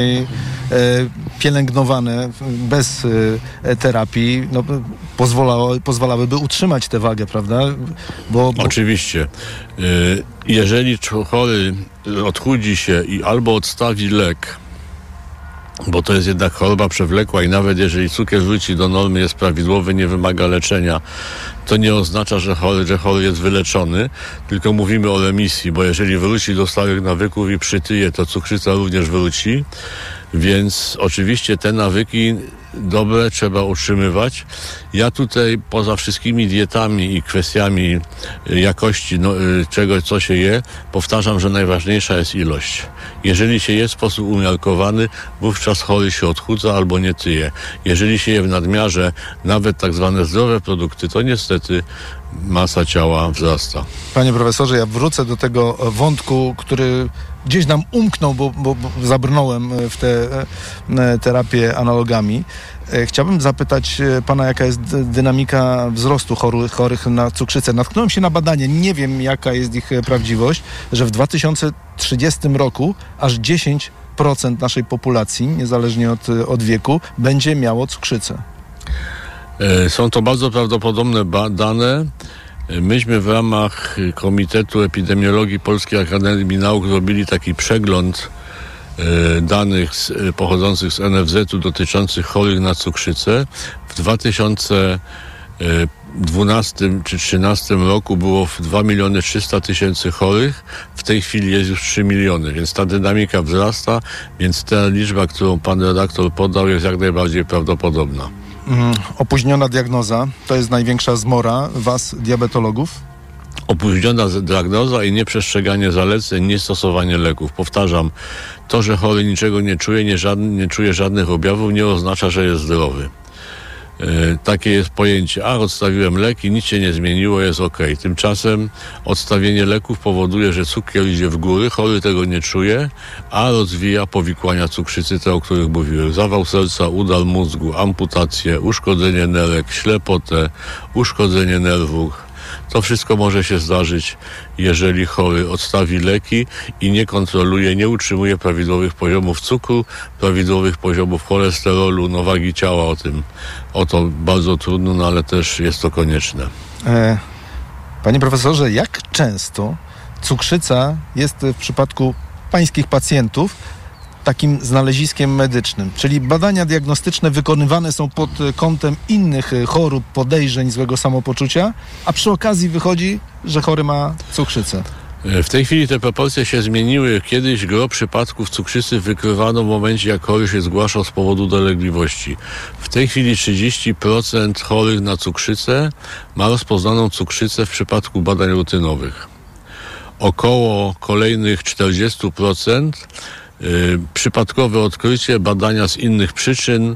pielęgnowane bez terapii, pozwalałyby utrzymać tę wagę, prawda? Bo... Oczywiście. Jeżeli chory odchudzi się i albo odstawi lek, bo to jest jednak choroba przewlekła i nawet jeżeli cukier wróci do normy, jest prawidłowy, nie wymaga leczenia, to nie oznacza, że chory jest wyleczony, tylko mówimy o remisji, bo jeżeli wróci do starych nawyków i przytyje, to cukrzyca również wróci, więc oczywiście te nawyki dobre trzeba utrzymywać. Ja tutaj poza wszystkimi dietami i kwestiami jakości czegoś, co się je, powtarzam, że najważniejsza jest ilość. Jeżeli się je w sposób umiarkowany, wówczas chory się odchudza albo nie tyje. Jeżeli się je w nadmiarze, nawet tak zwane zdrowe produkty, to niestety masa ciała wzrasta. Panie profesorze, ja wrócę do tego wątku, który gdzieś nam umknął, bo zabrnąłem w tę terapię analogami. Chciałbym zapytać pana, jaka jest dynamika wzrostu chorych na cukrzycę. Natknąłem się na badanie, nie wiem jaka jest ich prawdziwość, że w 2030 roku aż 10% naszej populacji, niezależnie od wieku, będzie miało cukrzycę. Są to bardzo prawdopodobne dane. Myśmy w ramach Komitetu Epidemiologii Polskiej Akademii Nauk zrobili taki przegląd danych pochodzących z NFZ-u dotyczących chorych na cukrzycę. W 2012 czy 2013 roku było 2 300 000 chorych, w tej chwili jest już 3 miliony, więc ta dynamika wzrasta, więc ta liczba, którą pan redaktor podał, jest jak najbardziej prawdopodobna. Opóźniona diagnoza to jest największa zmora was, diabetologów? Opóźniona diagnoza i nieprzestrzeganie zaleceń, niestosowanie leków. Powtarzam, to, że chory niczego nie czuje, nie czuje żadnych objawów, nie oznacza, że jest zdrowy. Takie jest pojęcie. Odstawiłem leki, nic się nie zmieniło, jest ok. Tymczasem odstawienie leków powoduje, że cukier idzie w góry, chory tego nie czuje, a rozwija powikłania cukrzycy, te, o których mówiłem. Zawał serca, udar mózgu, amputację, uszkodzenie nerek, ślepotę, uszkodzenie nerwów. To wszystko może się zdarzyć, jeżeli chory odstawi leki i nie kontroluje, nie utrzymuje prawidłowych poziomów cukru, prawidłowych poziomów cholesterolu, wagi ciała, o to bardzo trudno, ale też jest to konieczne. Panie profesorze, jak często cukrzyca jest w przypadku pańskich pacjentów takim znaleziskiem medycznym? Czyli badania diagnostyczne wykonywane są pod kątem innych chorób, podejrzeń, złego samopoczucia, a przy okazji wychodzi, że chory ma cukrzycę. W tej chwili te proporcje się zmieniły. Kiedyś gro przypadków cukrzycy wykrywano w momencie, jak chory się zgłaszał z powodu dolegliwości. W tej chwili 30% chorych na cukrzycę ma rozpoznaną cukrzycę w przypadku badań rutynowych. Około kolejnych 40% przypadkowe odkrycie, badania z innych przyczyn,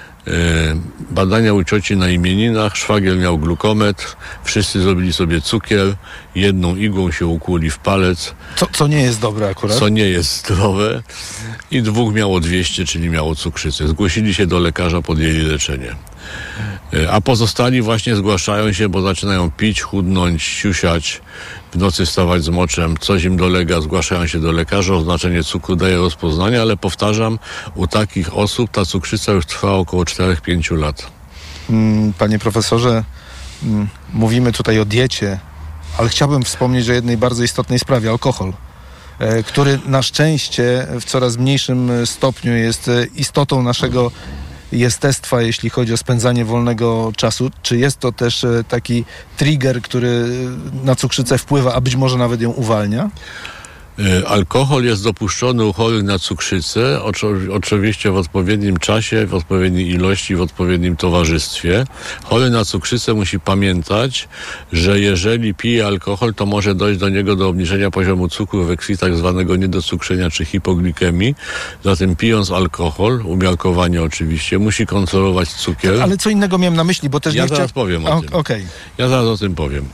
badania u cioci na imieninach, szwagier miał glukometr, wszyscy zrobili sobie cukier, jedną igłą się ukłuli w palec. Co nie jest dobre akurat. Co nie jest zdrowe. I 2 miało 200, czyli miało cukrzycę. Zgłosili się do lekarza, podjęli leczenie. A pozostali właśnie zgłaszają się, bo zaczynają pić, chudnąć, siusiać, w nocy wstawać z moczem, coś im dolega, zgłaszają się do lekarza, oznaczenie cukru daje rozpoznanie, ale powtarzam, u takich osób ta cukrzyca już trwa około 4-5 lat. Panie profesorze, mówimy tutaj o diecie, ale chciałbym wspomnieć o jednej bardzo istotnej sprawie, alkohol, który na szczęście w coraz mniejszym stopniu jest istotą naszego jestestwa, jeśli chodzi o spędzanie wolnego czasu. Czy jest to też taki trigger, który na cukrzycę wpływa, a być może nawet ją uwalnia? Alkohol jest dopuszczony u chorych na cukrzycę, oczywiście w odpowiednim czasie, w odpowiedniej ilości, w odpowiednim towarzystwie. Chory na cukrzycę musi pamiętać, że jeżeli pije alkohol, to może dojść do niego do obniżenia poziomu cukru we krwi, tak zwanego niedocukrzenia czy hipoglikemii. Zatem pijąc alkohol, umiarkowanie oczywiście, musi kontrolować cukier. Ale co innego miałem na myśli, bo też ja zaraz powiem o tym. Okay. Ja zaraz o tym powiem.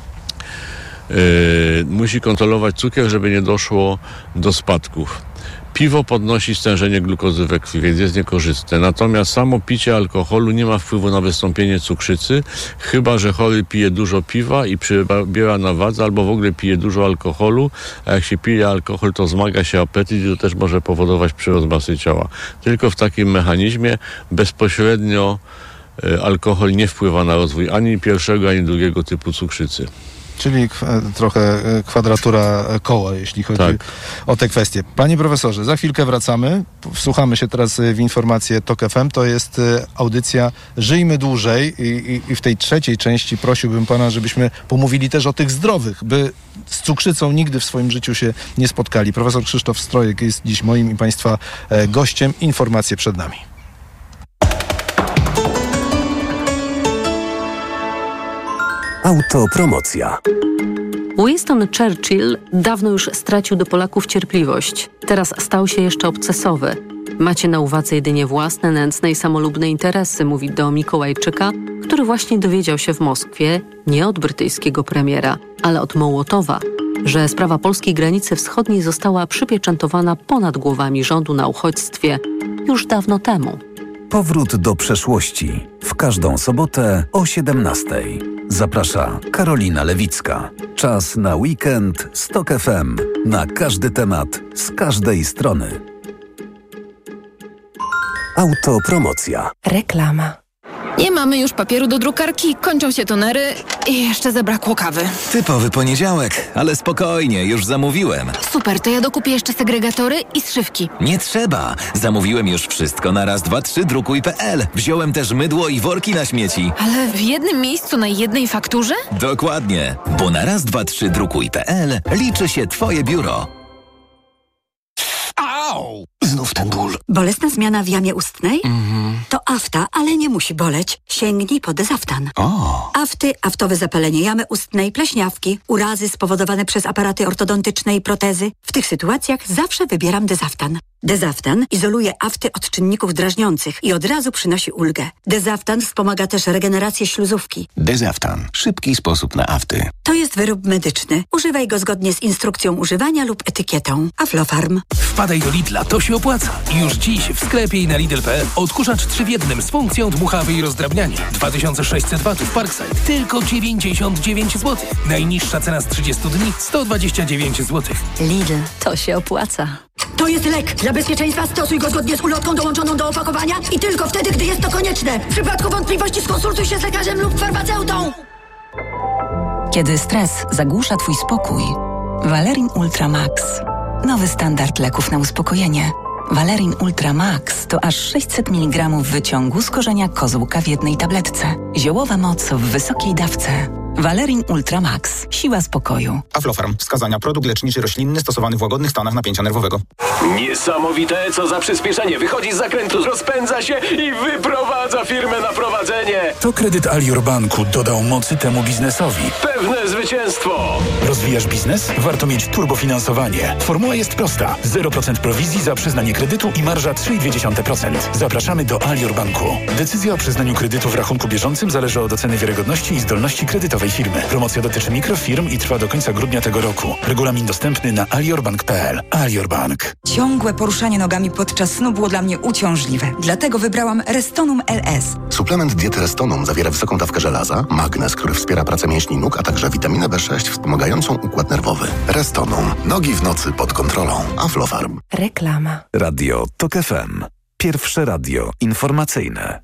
Musi kontrolować cukier, żeby nie doszło do spadków. Piwo podnosi stężenie glukozy we krwi, więc jest niekorzystne. Natomiast samo picie alkoholu nie ma wpływu na wystąpienie cukrzycy, chyba że chory pije dużo piwa i przybiera na wadze, albo w ogóle pije dużo alkoholu, a jak się pije alkohol, to wzmaga się apetyt i to też może powodować przyrost masy ciała. Tylko w takim mechanizmie bezpośrednio alkohol nie wpływa na rozwój ani pierwszego, ani drugiego typu cukrzycy. Czyli trochę kwadratura koła, jeśli chodzi o te kwestie. Panie profesorze, za chwilkę wracamy. Wsłuchamy się teraz w informację TOK FM. To jest audycja Żyjmy Dłużej i w tej trzeciej części prosiłbym pana, żebyśmy pomówili też o tych zdrowych, by z cukrzycą nigdy w swoim życiu się nie spotkali. Profesor Krzysztof Strojek jest dziś moim i państwa gościem. Informacje przed nami. Autopromocja. Winston Churchill dawno już stracił do Polaków cierpliwość. Teraz stał się jeszcze obcesowy. Macie na uwadze jedynie własne, nędzne i samolubne interesy, mówi do Mikołajczyka, który właśnie dowiedział się w Moskwie nie od brytyjskiego premiera, ale od Mołotowa, że sprawa polskiej granicy wschodniej została przypieczętowana ponad głowami rządu na uchodźstwie już dawno temu. Powrót do przeszłości. W każdą sobotę o 17:00. Zaprasza Karolina Lewicka. Czas na weekend z TOK FM. Na każdy temat, z każdej strony. Autopromocja. Reklama. Nie mamy już papieru do drukarki, kończą się tonery i jeszcze zabrakło kawy. Typowy poniedziałek, ale spokojnie, już zamówiłem. Super, to ja dokupię jeszcze segregatory i zszywki. Nie trzeba, zamówiłem już wszystko na raz, dwa, trzy drukuj.pl. Wziąłem też mydło i worki na śmieci. Ale w jednym miejscu na jednej fakturze? Dokładnie, bo na raz, dwa, trzy drukuj.pl liczy się Twoje biuro. Au! Znów ten ból. Bolesna zmiana w jamie ustnej? To afta, ale nie musi boleć. Sięgnij po Dezaftan. Afty, aftowe zapalenie jamy ustnej, pleśniawki, urazy spowodowane przez aparaty ortodontyczne i protezy. W tych sytuacjach zawsze wybieram Dezaftan. Dezaftan izoluje afty od czynników drażniących i od razu przynosi ulgę. Dezaftan wspomaga też regenerację śluzówki. Dezaftan. Szybki sposób na afty. To jest wyrób medyczny. Używaj go zgodnie z instrukcją używania lub etykietą. Aflofarm. Wpadaj do Lidla, to się opłaca. Już dziś w sklepie i na Lidl.pl odkurzacz 3 w 1 z funkcją dmuchawy i rozdrabnianie. 2600 watów Parkside. Tylko 99 zł. Najniższa cena z 30 dni 129 zł. Lidl, to się opłaca. To jest lek. Dla bezpieczeństwa stosuj go zgodnie z ulotką dołączoną do opakowania i tylko wtedy, gdy jest to konieczne. W przypadku wątpliwości skonsultuj się z lekarzem lub farmaceutą. Kiedy stres zagłusza Twój spokój, Valerin Ultra Max. Nowy standard leków na uspokojenie. Valerin Ultra Max to aż 600 mg wyciągu z korzenia kozłka w jednej tabletce. Ziołowa moc w wysokiej dawce. Valerin Ultra Max. Siła spokoju. Aflofarm. Wskazania. Produkt leczniczy roślinny stosowany w łagodnych stanach napięcia nerwowego. Niesamowite, co za przyspieszenie. Wychodzi z zakrętu, rozpędza się i wyprowadza firmę na prowadzenie. To kredyt Alior Banku dodał mocy temu biznesowi. Pewne zwycięstwo. Rozwijasz biznes? Warto mieć turbofinansowanie. Formuła jest prosta. 0% prowizji za przyznanie kredytu i marża 3,2%. Zapraszamy do Alior Banku. Decyzja o przyznaniu kredytu w rachunku bieżącym zależy od oceny wiarygodności i zdolności kredytowej firmy. Promocja dotyczy mikrofirm i trwa do końca grudnia tego roku. Regulamin dostępny na aliorbank.pl. Alior Bank. Ciągłe poruszanie nogami podczas snu było dla mnie uciążliwe. Dlatego wybrałam Restonum LS. Suplement diety Restonum zawiera wysoką dawkę żelaza, magnez, który wspiera pracę mięśni nóg, a także witaminę B6 wspomagającą układ nerwowy. Restonum. Nogi w nocy pod kontrolą. Aflofarm. Reklama. Radio TOK FM. Pierwsze radio informacyjne.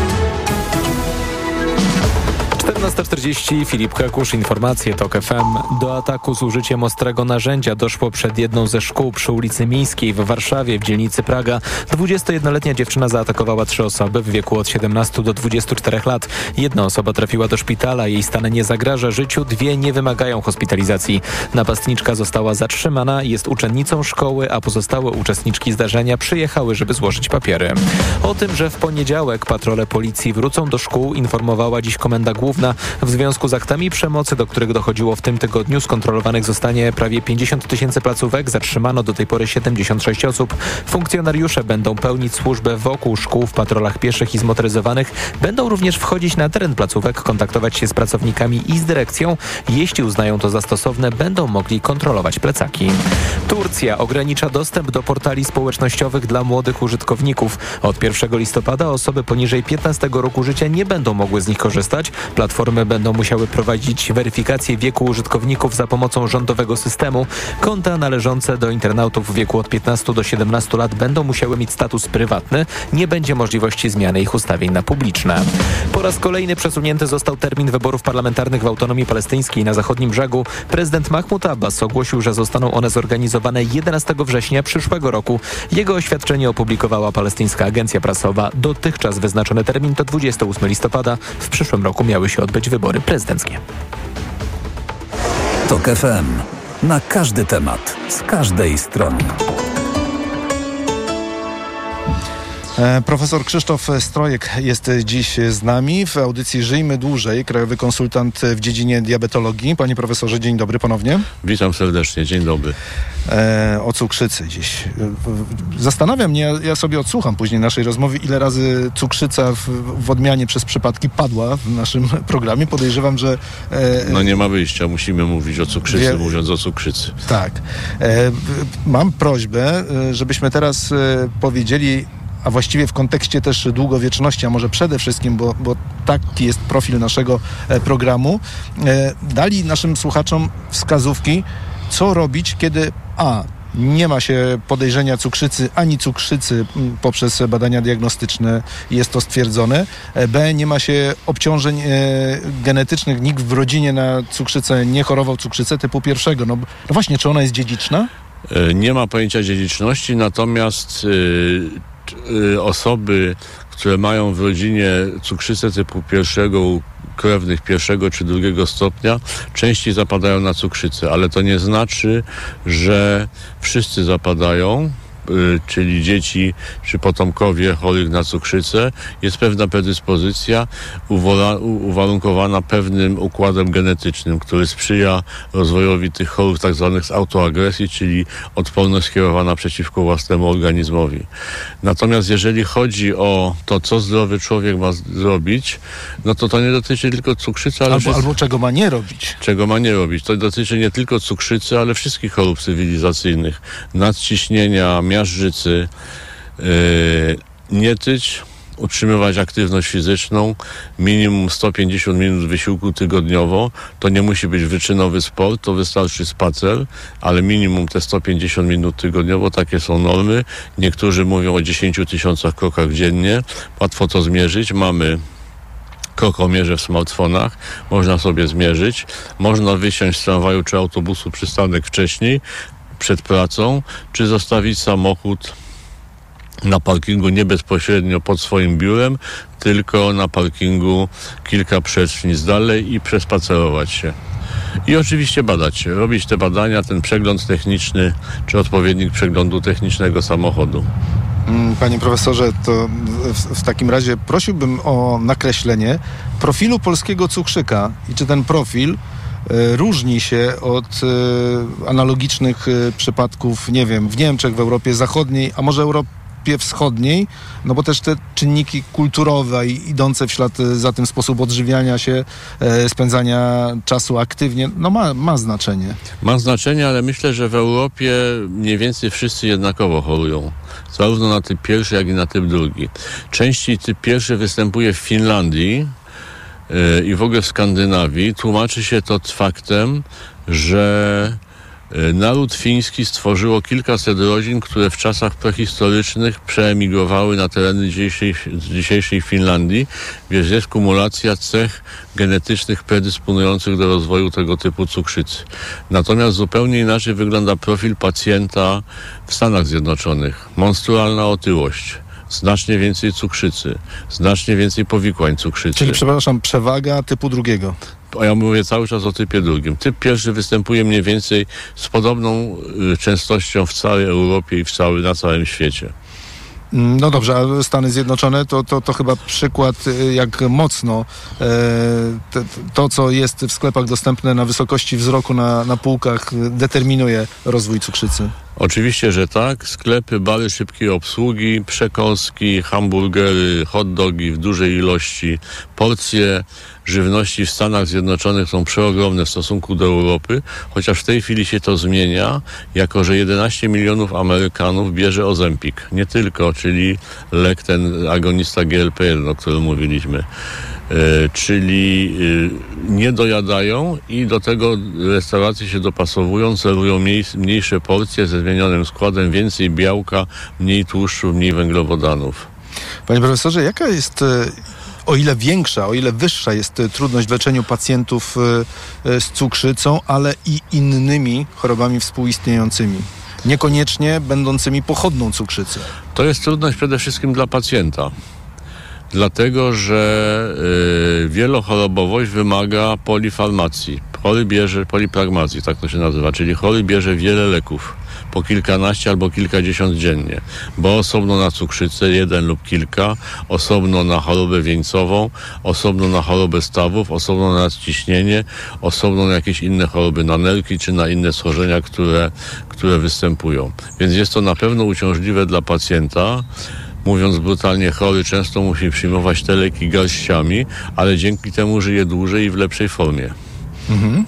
14:40, Filip Kekusz, informacje TOK FM. Do ataku z użyciem ostrego narzędzia doszło przed jedną ze szkół przy ulicy Miejskiej w Warszawie w dzielnicy Praga. 21-letnia dziewczyna zaatakowała 3 osoby w wieku od 17 do 24 lat. Jedna osoba trafiła do szpitala, jej stan nie zagraża życiu, 2 nie wymagają hospitalizacji. Napastniczka została zatrzymana, jest uczennicą szkoły, a pozostałe uczestniczki zdarzenia przyjechały, żeby złożyć papiery. O tym, że w poniedziałek patrole policji wrócą do szkół, informowała dziś Komenda Główna cywilna. W związku z aktami przemocy, do których dochodziło w tym tygodniu, skontrolowanych zostanie prawie 50 000 placówek. Zatrzymano do tej pory 76 osób. Funkcjonariusze będą pełnić służbę wokół szkół w patrolach pieszych i zmotoryzowanych. Będą również wchodzić na teren placówek, kontaktować się z pracownikami i z dyrekcją. Jeśli uznają to za stosowne, będą mogli kontrolować plecaki. Turcja ogranicza dostęp do portali społecznościowych dla młodych użytkowników. Od 1 listopada osoby poniżej 15 roku życia nie będą mogły z nich korzystać. Platformy będą musiały prowadzić weryfikację wieku użytkowników za pomocą rządowego systemu. Konta należące do internautów w wieku od 15 do 17 lat będą musiały mieć status prywatny. Nie będzie możliwości zmiany ich ustawień na publiczne. Po raz kolejny przesunięty został termin wyborów parlamentarnych w autonomii palestyńskiej na zachodnim brzegu. Prezydent Mahmud Abbas ogłosił, że zostaną one zorganizowane 11 września przyszłego roku. Jego oświadczenie opublikowała palestyńska agencja prasowa. Dotychczas wyznaczony termin to 28 listopada. W przyszłym roku miały się odbyć wybory prezydenckie. TOK FM. Na każdy temat, z każdej strony. Profesor Krzysztof Strojek jest dziś z nami w audycji Żyjmy Dłużej, krajowy konsultant w dziedzinie diabetologii. Panie profesorze, dzień dobry ponownie. Witam serdecznie, dzień dobry. O cukrzycy dziś. Zastanawia mnie, ja sobie odsłucham później naszej rozmowy, ile razy cukrzyca w odmianie przez przypadki padła w naszym programie. Podejrzewam, że... No nie ma wyjścia, musimy mówić o cukrzycy, mówiąc o cukrzycy. Tak. Mam prośbę, żebyśmy teraz powiedzieli, a właściwie w kontekście też długowieczności, a może przede wszystkim, bo taki jest profil naszego programu, dali naszym słuchaczom wskazówki, co robić, kiedy nie ma się podejrzenia cukrzycy, ani cukrzycy poprzez badania diagnostyczne jest to stwierdzone. B, nie ma się obciążeń genetycznych, nikt w rodzinie na cukrzycę nie chorował cukrzycę typu 1. No właśnie, czy ona jest dziedziczna? Nie ma pojęcia dziedziczności, natomiast osoby, które mają w rodzinie cukrzycę typu 1, krewnych 1. czy 2. stopnia, częściej zapadają na cukrzycę, ale to nie znaczy, że wszyscy zapadają, czyli dzieci czy potomkowie chorych na cukrzycę. Jest pewna predyspozycja uwarunkowana pewnym układem genetycznym, który sprzyja rozwojowi tych chorób tak zwanych z autoagresji, czyli odporność skierowana przeciwko własnemu organizmowi. Natomiast jeżeli chodzi o to, co zdrowy człowiek ma zrobić, no to nie dotyczy tylko cukrzycy, ale albo czego ma nie robić. Czego ma nie robić. To dotyczy nie tylko cukrzycy, ale wszystkich chorób cywilizacyjnych. Nadciśnienia, miażdżycy, nie tyć, utrzymywać aktywność fizyczną, minimum 150 minut wysiłku tygodniowo. To nie musi być wyczynowy sport, to wystarczy spacer, ale minimum te 150 minut tygodniowo, takie są normy. Niektórzy mówią o 10 000 krokach dziennie. Łatwo to zmierzyć. Mamy krokomierze w smartfonach, można sobie zmierzyć. Można wysiąść z tramwaju czy autobusu przystanek wcześniej, przed pracą, czy zostawić samochód na parkingu nie bezpośrednio pod swoim biurem, tylko na parkingu kilka przecznic dalej i przespacerować się. I oczywiście badać się, robić te badania, ten przegląd techniczny, czy odpowiednik przeglądu technicznego samochodu. Panie profesorze, to w takim razie prosiłbym o nakreślenie profilu polskiego cukrzyka i czy ten profil różni się od analogicznych przypadków, nie wiem, w Niemczech, w Europie Zachodniej, a może Europie Wschodniej, no bo też te czynniki kulturowe i idące w ślad za tym sposób odżywiania się, spędzania czasu aktywnie, no ma znaczenie. Ma znaczenie, ale myślę, że w Europie mniej więcej wszyscy jednakowo chorują. Zarówno na typ 1, jak i na typ 2. Częściej typ 1 występuje w Finlandii i w ogóle w Skandynawii. Tłumaczy się to faktem, że naród fiński stworzyło kilkaset rodzin, które w czasach prehistorycznych przeemigrowały na tereny dzisiejszej Finlandii, więc jest kumulacja cech genetycznych predysponujących do rozwoju tego typu cukrzycy. Natomiast zupełnie inaczej wygląda profil pacjenta w Stanach Zjednoczonych. Monstrualna otyłość, znacznie więcej cukrzycy, znacznie więcej powikłań cukrzycy. Czyli, przewaga typu 2. A ja mówię cały czas o typie 2. Typ 1 występuje mniej więcej z podobną częstością w całej Europie i na całym świecie. No dobrze, a Stany Zjednoczone to chyba przykład, jak mocno to, co jest w sklepach dostępne na wysokości wzroku na półkach, determinuje rozwój cukrzycy. Oczywiście, że tak. Sklepy, bary szybkiej obsługi, przekąski, hamburgery, hot dogi w dużej ilości. Porcje żywności w Stanach Zjednoczonych są przeogromne w stosunku do Europy, chociaż w tej chwili się to zmienia, jako że 11 milionów Amerykanów bierze Ozempik. Nie tylko, czyli lek ten agonista GLP-1, o którym mówiliśmy. Czyli nie dojadają i do tego restauracje się dopasowują, serwują mniejsze porcje ze zmienionym składem, więcej białka, mniej tłuszczu, mniej węglowodanów. Panie profesorze, jaka jest, o ile wyższa jest trudność w leczeniu pacjentów z cukrzycą, ale i innymi chorobami współistniejącymi, niekoniecznie będącymi pochodną cukrzycy? To jest trudność przede wszystkim dla pacjenta. Dlatego, że wielochorobowość wymaga polifarmacji. Chory bierze polipragmacji, tak to się nazywa, czyli chory bierze wiele leków, po kilkanaście albo kilkadziesiąt dziennie, bo osobno na cukrzycę jeden lub kilka, osobno na chorobę wieńcową, osobno na chorobę stawów, osobno na ciśnienie, osobno na jakieś inne choroby, na nerki czy na inne schorzenia, które występują. Więc jest to na pewno uciążliwe dla pacjenta. Mówiąc brutalnie, chory często musi przyjmować te leki garściami, ale dzięki temu żyje dłużej i w lepszej formie. Mhm.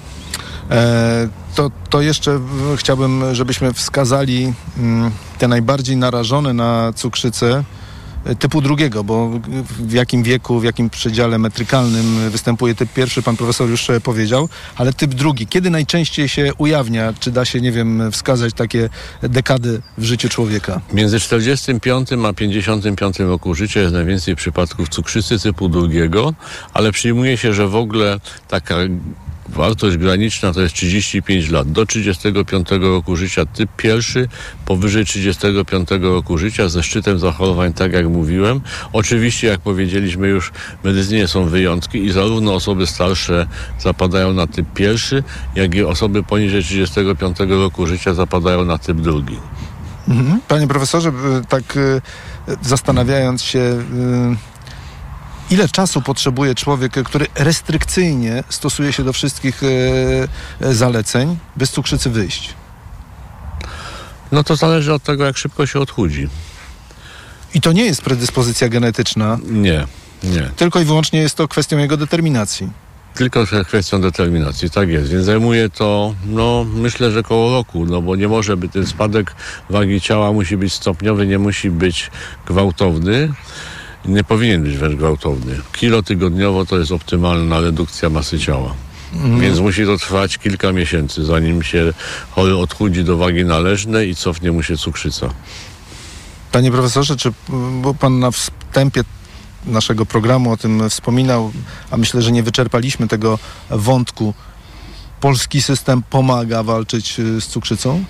To jeszcze chciałbym, żebyśmy wskazali te najbardziej narażone na cukrzycę typu drugiego, bo w jakim wieku, w jakim przedziale metrykalnym występuje typ pierwszy, pan profesor już powiedział, ale typ drugi, kiedy najczęściej się ujawnia? Czy da się, nie wiem, wskazać takie dekady w życiu człowieka? Między 45 a 55 roku życia jest najwięcej przypadków cukrzycy typu drugiego, ale przyjmuje się, że w ogóle taka wartość graniczna to jest 35 lat. Do 35 roku życia typ pierwszy, powyżej 35 roku życia ze szczytem zachorowań, tak jak mówiłem. Oczywiście, jak powiedzieliśmy już, w medycynie są wyjątki i zarówno osoby starsze zapadają na typ pierwszy, jak i osoby poniżej 35 roku życia zapadają na typ drugi. Panie profesorze, tak zastanawiając się, ile czasu potrzebuje człowiek, który restrykcyjnie stosuje się do wszystkich zaleceń, by z cukrzycy wyjść? No to zależy od tego, jak szybko się odchudzi. I to nie jest predyspozycja genetyczna? Nie. Tylko i wyłącznie jest to kwestią jego determinacji? Tylko kwestią determinacji, tak jest. Więc zajmuje to, myślę, że koło roku, bo nie może być, ten spadek wagi ciała musi być stopniowy, nie musi być gwałtowny. Nie powinien być wręcz gwałtowny. Kilo tygodniowo to jest optymalna redukcja masy ciała. Więc musi to trwać kilka miesięcy, zanim się chory odchudzi do wagi należnej i cofnie mu się cukrzyca. Panie profesorze, bo pan na wstępie naszego programu o tym wspominał, a myślę, że nie wyczerpaliśmy tego wątku. Polski system pomaga walczyć z cukrzycą?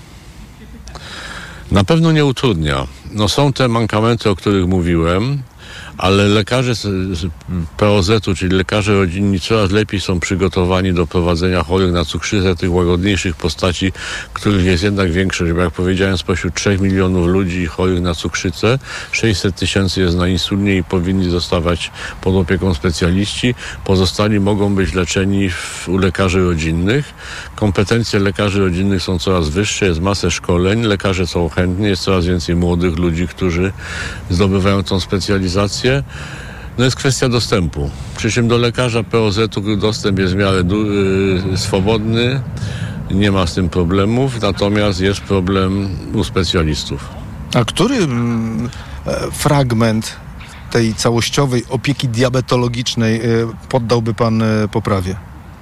Na pewno nie utrudnia. Są te mankamenty, o których mówiłem, ale lekarze z POZ-u, czyli lekarze rodzinni, coraz lepiej są przygotowani do prowadzenia chorych na cukrzycę, tych łagodniejszych postaci, których jest jednak większość. Bo jak powiedziałem, spośród 3 milionów ludzi chorych na cukrzycę, 600 tysięcy jest na insulinie i powinni zostawać pod opieką specjaliści. Pozostali mogą być leczeni u lekarzy rodzinnych. Kompetencje lekarzy rodzinnych są coraz wyższe, jest masę szkoleń, lekarze są chętni, jest coraz więcej młodych ludzi, którzy zdobywają tą specjalizację. Jest kwestia dostępu. Przy czym do lekarza POZ-u dostęp jest w miarę swobodny, nie ma z tym problemów, natomiast jest problem u specjalistów. A który fragment tej całościowej opieki diabetologicznej poddałby pan poprawie?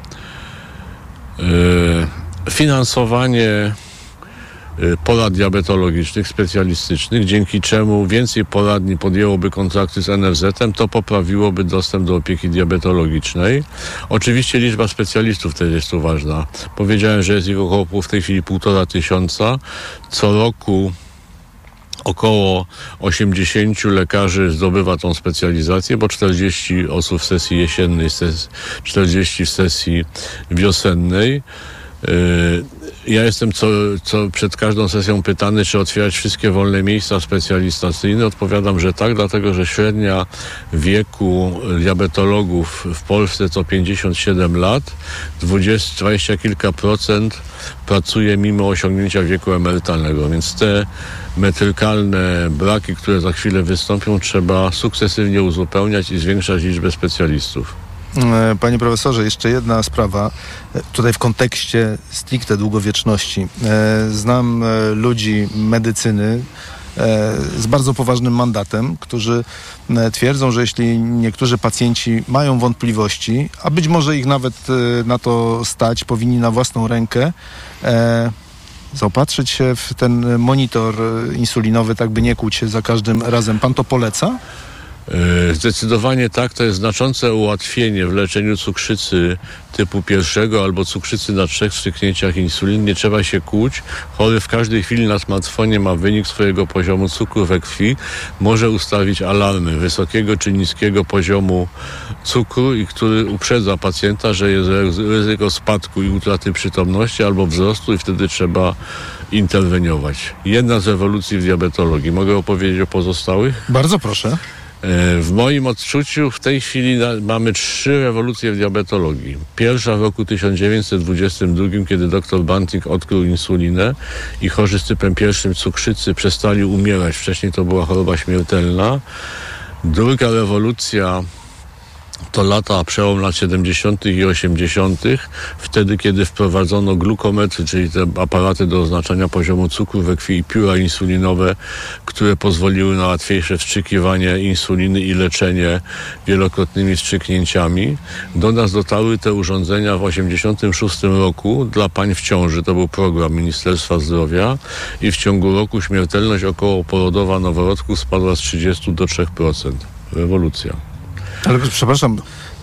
Finansowanie porad diabetologicznych, specjalistycznych, dzięki czemu więcej poradni podjęłoby kontrakty z NFZ-em, to poprawiłoby dostęp do opieki diabetologicznej. Oczywiście liczba specjalistów też jest tu ważna. Powiedziałem, że jest ich około w tej chwili 1500. Co roku około 80 lekarzy zdobywa tą specjalizację, bo 40 osób w sesji jesiennej, 40 w sesji wiosennej. Ja jestem przed każdą sesją pytany, czy otwierać wszystkie wolne miejsca specjalizacyjne. Odpowiadam, że tak, dlatego że średnia wieku diabetologów w Polsce to 57 lat, 20 kilka procent pracuje mimo osiągnięcia wieku emerytalnego, więc te metrykalne braki, które za chwilę wystąpią, trzeba sukcesywnie uzupełniać i zwiększać liczbę specjalistów. Panie profesorze, jeszcze jedna sprawa, tutaj w kontekście stricte długowieczności. Znam ludzi medycyny z bardzo poważnym mandatem, którzy twierdzą, że jeśli niektórzy pacjenci mają wątpliwości, a być może ich nawet na to stać, powinni na własną rękę zaopatrzyć się w ten monitor insulinowy, tak by nie kłuć się za każdym razem. Pan to poleca? Zdecydowanie tak, to jest znaczące ułatwienie w leczeniu cukrzycy typu 1 albo cukrzycy na 3 wstrzyknięciach insuliny. Nie trzeba się kłuć. Chory w każdej chwili na smartfonie ma wynik swojego poziomu cukru we krwi. Może ustawić alarmy wysokiego czy niskiego poziomu cukru, i który uprzedza pacjenta, że jest ryzyko spadku i utraty przytomności albo wzrostu, i wtedy trzeba interweniować. Jedna z rewolucji w diabetologii. Mogę opowiedzieć o pozostałych? Bardzo proszę. W moim odczuciu w tej chwili mamy 3 rewolucje w diabetologii. Pierwsza w roku 1922, kiedy dr Banting odkrył insulinę i chorzy z typem 1 cukrzycy przestali umierać. Wcześniej to była choroba śmiertelna. Druga rewolucja to przełom lat 70. i 80., wtedy, kiedy wprowadzono glukometry, czyli te aparaty do oznaczania poziomu cukru we krwi, i pióra insulinowe, które pozwoliły na łatwiejsze wstrzykiwanie insuliny i leczenie wielokrotnymi wstrzyknięciami. Do nas dotarły te urządzenia w 86 roku dla pań w ciąży. To był program Ministerstwa Zdrowia i w ciągu roku śmiertelność okołoporodowa noworodków spadła z 30 do 3%. Rewolucja. Ale przepraszam,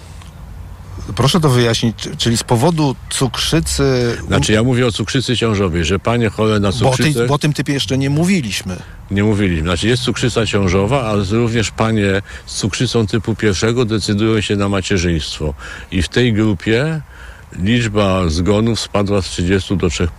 proszę to wyjaśnić, czyli z powodu cukrzycy... Znaczy ja mówię o cukrzycy ciążowej, że panie chore na cukrzycę... Bo o tym typie jeszcze nie mówiliśmy. Nie mówiliśmy. Znaczy jest cukrzyca ciążowa, ale również panie z cukrzycą typu 1 decydują się na macierzyństwo. I w tej grupie liczba zgonów spadła z 30 do 3%.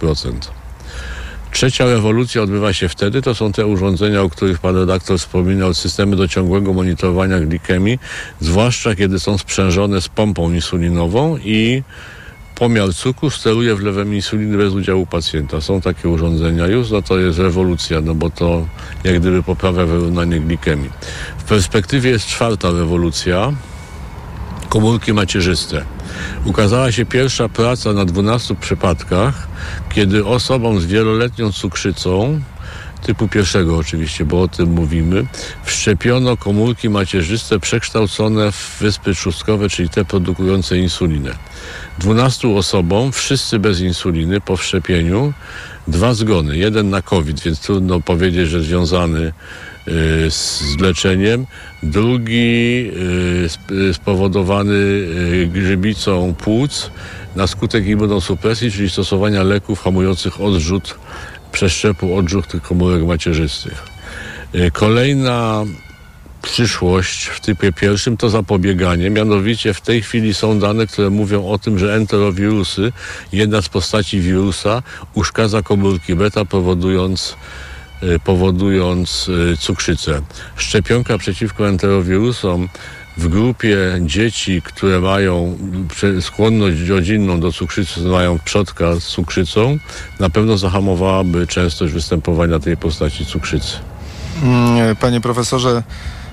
Trzecia rewolucja odbywa się wtedy, to są te urządzenia, o których pan redaktor wspominał, systemy do ciągłego monitorowania glikemii, zwłaszcza kiedy są sprzężone z pompą insulinową i pomiar cukru steruje wlewem insuliny bez udziału pacjenta. Są takie urządzenia już, no to jest rewolucja, no bo to jak gdyby poprawia wyrównanie glikemii. W perspektywie jest 4. rewolucja, komórki macierzyste. Ukazała się pierwsza praca na 12 przypadkach, kiedy osobom z wieloletnią cukrzycą, typu 1 oczywiście, bo o tym mówimy, wszczepiono komórki macierzyste przekształcone w wyspy trzustkowe, czyli te produkujące insulinę. 12 osobom, wszyscy bez insuliny, po wszczepieniu, 2 zgony. Jeden na COVID, więc trudno powiedzieć, że związany z leczeniem. Drugi spowodowany grzybicą płuc na skutek immunosupresji, czyli stosowania leków hamujących odrzut tych komórek macierzystych. Kolejna przyszłość w typie 1 to zapobieganie. Mianowicie w tej chwili są dane, które mówią o tym, że enterowirusy, jedna z postaci wirusa, uszkadza komórki beta, powodując cukrzycę. Szczepionka przeciwko enterowirusom w grupie dzieci, które mają skłonność rodzinną do cukrzycy, mają przodka z cukrzycą, na pewno zahamowałaby częstość występowania tej postaci cukrzycy. Panie profesorze,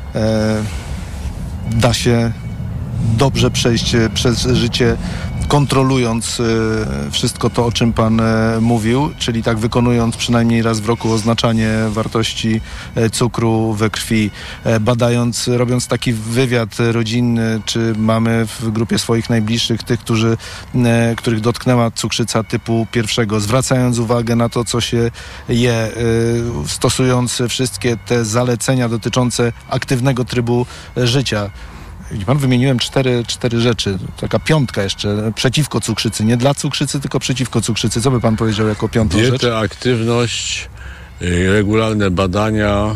da się dobrze przejść przez życie, kontrolując wszystko to, o czym pan mówił, czyli tak wykonując przynajmniej raz w roku oznaczanie wartości cukru we krwi, robiąc taki wywiad rodzinny, czy mamy w grupie swoich najbliższych tych, których dotknęła cukrzyca typu 1, zwracając uwagę na to, co się je, stosując wszystkie te zalecenia dotyczące aktywnego trybu życia. Pan wymieniłem 4 rzeczy, taka 5 jeszcze, przeciwko cukrzycy, nie dla cukrzycy, tylko przeciwko cukrzycy. Co by pan powiedział jako 5. rzecz? Dieta, aktywność, regularne badania.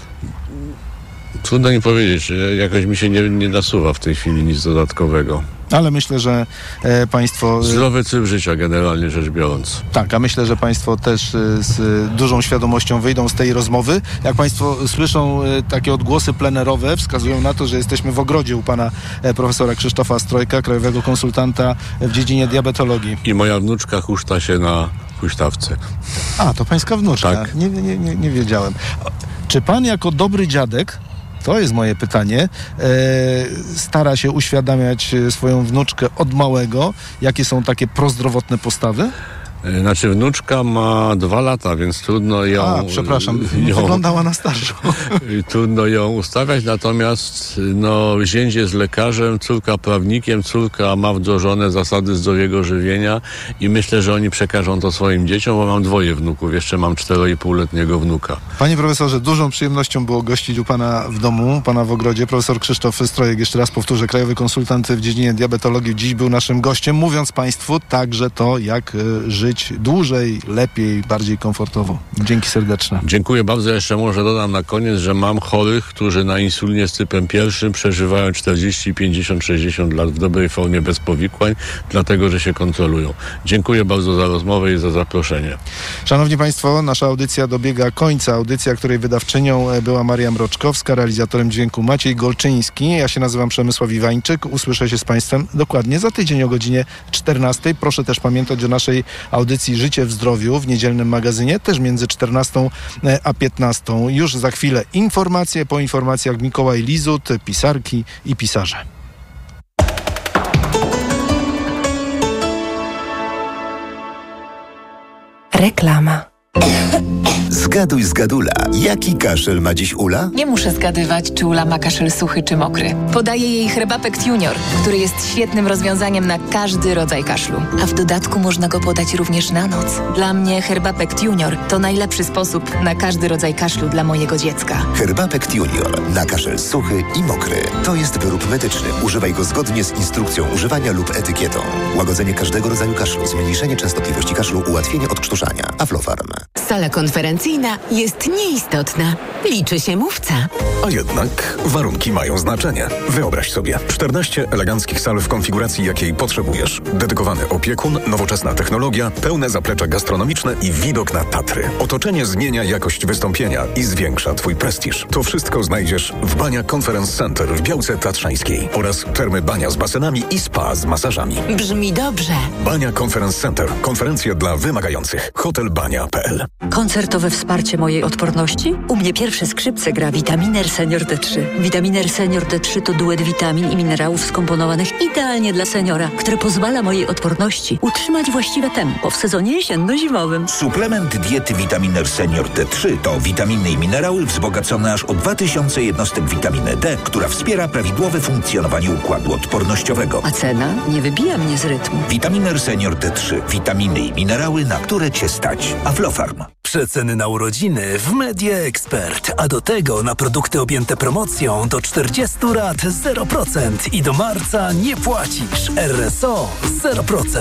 Trudno mi powiedzieć, jakoś mi się nie nasuwa w tej chwili nic dodatkowego. Ale myślę, że państwo... Zdrowy tryb życia generalnie rzecz biorąc. Tak, a myślę, że państwo też z dużą świadomością wyjdą z tej rozmowy. Jak państwo słyszą, takie odgłosy plenerowe wskazują na to, że jesteśmy w ogrodzie u pana profesora Krzysztofa Strojka, krajowego konsultanta w dziedzinie diabetologii. I moja wnuczka huśta się na huśtawce. A, to pańska wnuczka. Tak. Nie wiedziałem. Czy pan jako dobry dziadek, to jest moje pytanie, stara się uświadamiać swoją wnuczkę od małego, jakie są takie prozdrowotne postawy? Znaczy wnuczka ma 2 lata, więc trudno ją... wyglądała na starszą. Trudno ją ustawiać, natomiast zięć jest lekarzem, córka prawnikiem, córka ma wdrożone zasady zdrowego żywienia i myślę, że oni przekażą to swoim dzieciom, bo mam 2 wnuków, jeszcze mam 4,5-letniego wnuka. Panie profesorze, dużą przyjemnością było gościć u pana w domu, pana w ogrodzie. Profesor Krzysztof Strojek, jeszcze raz powtórzę, krajowy konsultant w dziedzinie diabetologii, dziś był naszym gościem, mówiąc państwu także to, jak żyć dłużej, lepiej, bardziej komfortowo. Dzięki serdeczne. Dziękuję bardzo. Jeszcze może dodam na koniec, że mam chorych, którzy na insulinie z typem 1 przeżywają 40, 50, 60 lat w dobrej formie bez powikłań, dlatego, że się kontrolują. Dziękuję bardzo za rozmowę i za zaproszenie. Szanowni Państwo, nasza audycja dobiega końca. Audycja, której wydawczynią była Maria Mroczkowska, realizatorem dźwięku Maciej Golczyński. Ja się nazywam Przemysław Iwańczyk. Usłyszę się z Państwem dokładnie za tydzień o godzinie 14. Proszę też pamiętać o naszej audycji Życie w zdrowiu w niedzielnym magazynie, też między 14 a 15. Już za chwilę informacje, po informacjach Mikołaj Lizut, pisarki i pisarze. Reklama. Zgaduj, zgadula. Jaki kaszel ma dziś Ula? Nie muszę zgadywać, czy Ula ma kaszel suchy czy mokry. Podaję jej Herbapekt Junior, który jest świetnym rozwiązaniem na każdy rodzaj kaszlu. A w dodatku można go podać również na noc. Dla mnie Herbapekt Junior to najlepszy sposób na każdy rodzaj kaszlu dla mojego dziecka. Herbapekt Junior na kaszel suchy i mokry. To jest wyrób medyczny. Używaj go zgodnie z instrukcją używania lub etykietą. Łagodzenie każdego rodzaju kaszlu, zmniejszenie częstotliwości kaszlu, ułatwienie odkrztuszania. Aflofarm. Sala konferencyjna jest nieistotna. Liczy się mówca. A jednak warunki mają znaczenie. Wyobraź sobie 14 eleganckich sal w konfiguracji, jakiej potrzebujesz. Dedykowany opiekun, nowoczesna technologia, pełne zaplecze gastronomiczne i widok na Tatry. Otoczenie zmienia jakość wystąpienia i zwiększa Twój prestiż. To wszystko znajdziesz w Bania Conference Center w Białce Tatrzańskiej oraz termy Bania z basenami i spa z masażami. Brzmi dobrze. Bania Conference Center. Konferencje dla wymagających. Hotelbania.pl. Koncertowe wsparcie mojej odporności? U mnie pierwsze skrzypce gra Vitaminer Senior D3. Vitaminer Senior D3 to duet witamin i minerałów skomponowanych idealnie dla seniora, który pozwala mojej odporności utrzymać właściwe tempo w sezonie jesienno-zimowym. Suplement diety Vitaminer Senior D3 to witaminy i minerały wzbogacone aż o 2000 jednostek witaminy D, która wspiera prawidłowe funkcjonowanie układu odpornościowego. A cena nie wybija mnie z rytmu. Vitaminer Senior D3. Witaminy i minerały, na które Cię stać. Aflofarm. Przeceny na urodziny w Media Expert, a do tego na produkty objęte promocją do 40 rat 0% i do marca nie płacisz. RSO 0%.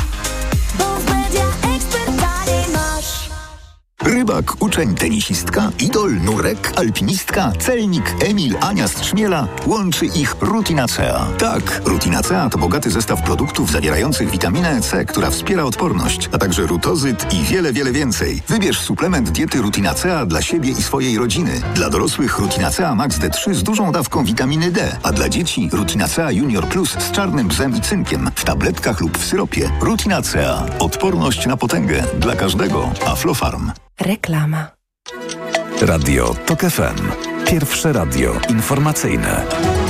Rybak, uczeń, tenisistka, idol, nurek, alpinistka, celnik, Emil, Ania z Trzmiela. Łączy ich Rutinacea. Tak, Rutinacea to bogaty zestaw produktów zawierających witaminę C, która wspiera odporność, a także rutozyt i wiele, wiele więcej. Wybierz suplement diety Rutinacea dla siebie i swojej rodziny. Dla dorosłych Rutinacea Max D3 z dużą dawką witaminy D, a dla dzieci Rutinacea Junior Plus z czarnym bzem i cynkiem w tabletkach lub w syropie. Rutinacea. Odporność na potęgę. Dla każdego. Aflofarm. Reklama. Radio TOK FM. Pierwsze radio informacyjne.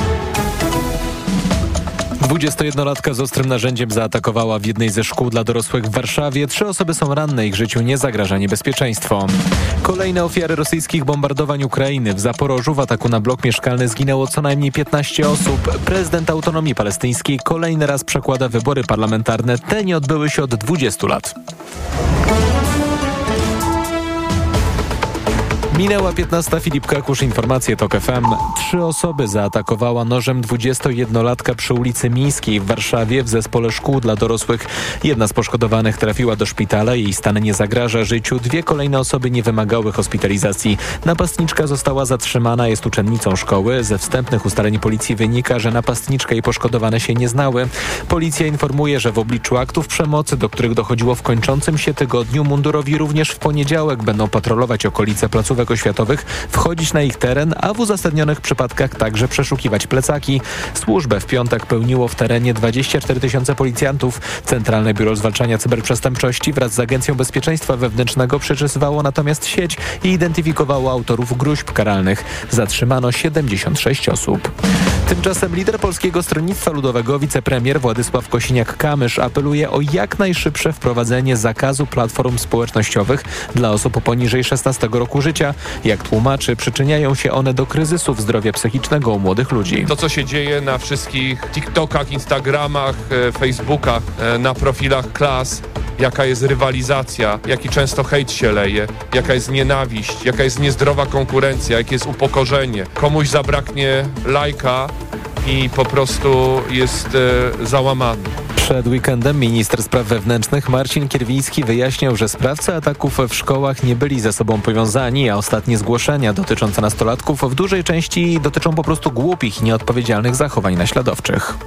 21-latka z ostrym narzędziem zaatakowała w jednej ze szkół dla dorosłych w Warszawie. 3 osoby są ranne, ich życiu nie zagraża niebezpieczeństwo. Kolejne ofiary rosyjskich bombardowań Ukrainy. W Zaporożu w ataku na blok mieszkalny zginęło co najmniej 15 osób. Prezydent Autonomii Palestyńskiej kolejny raz przekłada wybory parlamentarne. Te nie odbyły się od 20 lat. Minęła 15. Filip Kakusz, informacje TOK FM. 3 osoby zaatakowała nożem 21-latka przy ulicy Mińskiej w Warszawie w zespole szkół dla dorosłych. Jedna z poszkodowanych trafiła do szpitala, jej stan nie zagraża życiu. 2 kolejne osoby nie wymagały hospitalizacji. Napastniczka została zatrzymana, jest uczennicą szkoły. Ze wstępnych ustaleń policji wynika, że napastniczka i poszkodowane się nie znały. Policja informuje, że w obliczu aktów przemocy, do których dochodziło w kończącym się tygodniu, mundurowi również w poniedziałek będą patrolować okolice placówek oświatowych, wchodzić na ich teren, a w uzasadnionych przypadkach także przeszukiwać plecaki. Służbę w piątek pełniło w terenie 24 000 policjantów. Centralne Biuro Zwalczania Cyberprzestępczości wraz z Agencją Bezpieczeństwa Wewnętrznego przeczesywało natomiast sieć i identyfikowało autorów gróźb karalnych. Zatrzymano 76 osób. Tymczasem lider Polskiego Stronnictwa Ludowego, wicepremier Władysław Kosiniak-Kamysz apeluje o jak najszybsze wprowadzenie zakazu platform społecznościowych dla osób poniżej 16 roku życia. Jak tłumaczy, przyczyniają się one do kryzysów zdrowia psychicznego u młodych ludzi. To, co się dzieje na wszystkich TikTokach, Instagramach, Facebookach, na profilach klas, jaka jest rywalizacja, jaki często hejt się leje, jaka jest nienawiść, jaka jest niezdrowa konkurencja, jakie jest upokorzenie. Komuś zabraknie lajka i po prostu jest załamany. Przed weekendem minister spraw wewnętrznych Marcin Kierwiński wyjaśniał, że sprawcy ataków w szkołach nie byli ze sobą powiązani, a ostatnie zgłoszenia dotyczące nastolatków w dużej części dotyczą po prostu głupich i nieodpowiedzialnych zachowań naśladowczych.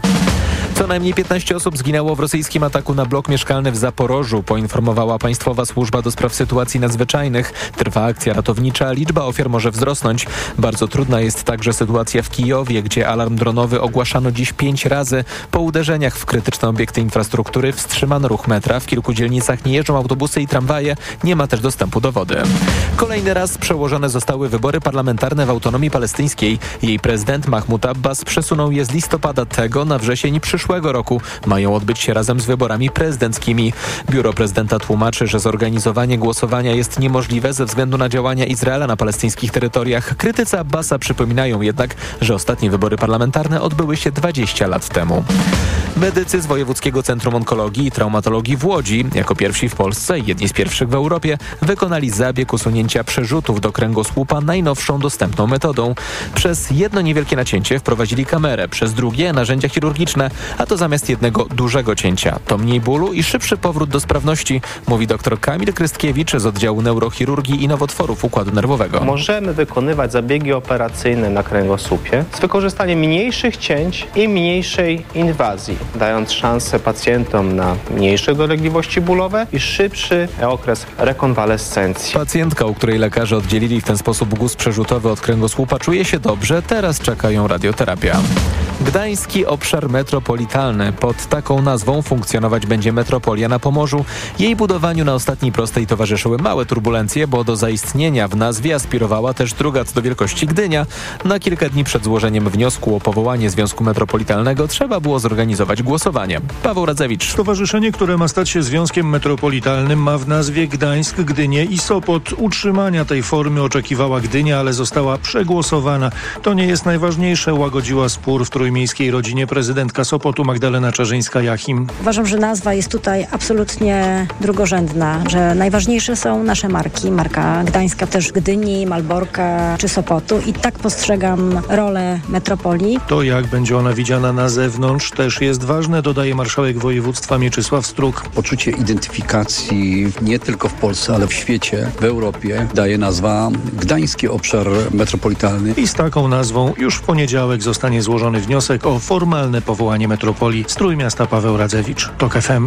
Co najmniej 15 osób zginęło w rosyjskim ataku na blok mieszkalny w Zaporożu, poinformowała Państwowa Służba do Spraw Sytuacji Nadzwyczajnych. Trwa akcja ratownicza, a liczba ofiar może wzrosnąć. Bardzo trudna jest także sytuacja w Kijowie, gdzie alarm dronowy ogłaszano dziś 5 razy. Po uderzeniach w krytyczne obiekty infrastruktury wstrzymano ruch metra. W kilku dzielnicach nie jeżdżą autobusy i tramwaje. Nie ma też dostępu do wody. Kolejny raz przełożone zostały wybory parlamentarne w autonomii palestyńskiej. Jej prezydent Mahmud Abbas przesunął je z listopada tego na wrzesień przyszłego roku. Mają odbyć się razem z wyborami prezydenckimi. Biuro prezydenta tłumaczy, że zorganizowanie głosowania jest niemożliwe ze względu na działania Izraela na palestyńskich terytoriach. Krytycy Abbasa przypominają jednak, że ostatnie wybory parlamentarne odbyły się 20 lat temu. Medycy z Wojewódzkiego Centrum Onkologii i Traumatologii w Łodzi, jako pierwsi w Polsce i jedni z pierwszych w Europie, wykonali zabieg usunięcia przerzutów do kręgosłupa najnowszą dostępną metodą. Przez jedno niewielkie nacięcie wprowadzili kamerę, przez drugie narzędzia chirurgiczne, a to zamiast jednego dużego cięcia. To mniej bólu i szybszy powrót do sprawności, mówi dr Kamil Krystkiewicz z oddziału neurochirurgii i nowotworów układu nerwowego. Możemy wykonywać zabiegi operacyjne na kręgosłupie z wykorzystaniem mniejszych cięć i mniejszej inwazji, dając szansę pacjentom na mniejsze dolegliwości bólowe i szybszy okres rekonwalescencji. Pacjentka, u której lekarze oddzielili w ten sposób guz przerzutowy od kręgosłupa, czuje się dobrze, teraz czekają radioterapia. Gdański obszar metropolitalny. Pod taką nazwą funkcjonować będzie metropolia na Pomorzu. Jej budowaniu na ostatniej prostej towarzyszyły małe turbulencje, bo do zaistnienia w nazwie aspirowała też druga co do wielkości Gdynia. Na kilka dni przed złożeniem wniosku o powołanie Związku Metropolitalnego trzeba było zorganizować głosowanie. Paweł Radzewicz. Stowarzyszenie, które ma stać się Związkiem Metropolitalnym, ma w nazwie Gdańsk, Gdynię i Sopot. Utrzymania tej formy oczekiwała Gdynia, ale została przegłosowana. To nie jest najważniejsze, łagodziła spór w trójmiejskiej rodzinie prezydentka Sopotu Magdalena Czarzyńska-Jachim. Uważam, że nazwa jest tutaj absolutnie drugorzędna, że najważniejsze są nasze marki. Marka gdańska też Gdyni, Malborka czy Sopotu i tak postrzegam rolę metropolii. To, jak będzie ona widziana na zewnątrz, też jest ważne, dodaje marszałek województwa Mieczysław Struk. Poczucie identyfikacji nie tylko w Polsce, ale w świecie, w Europie daje nazwa Gdański Obszar Metropolitalny. I z taką nazwą już w poniedziałek zostanie złożony wniosek o formalne powołanie metropolii. Z Trójmiasta Paweł Radzewicz, TOK FM.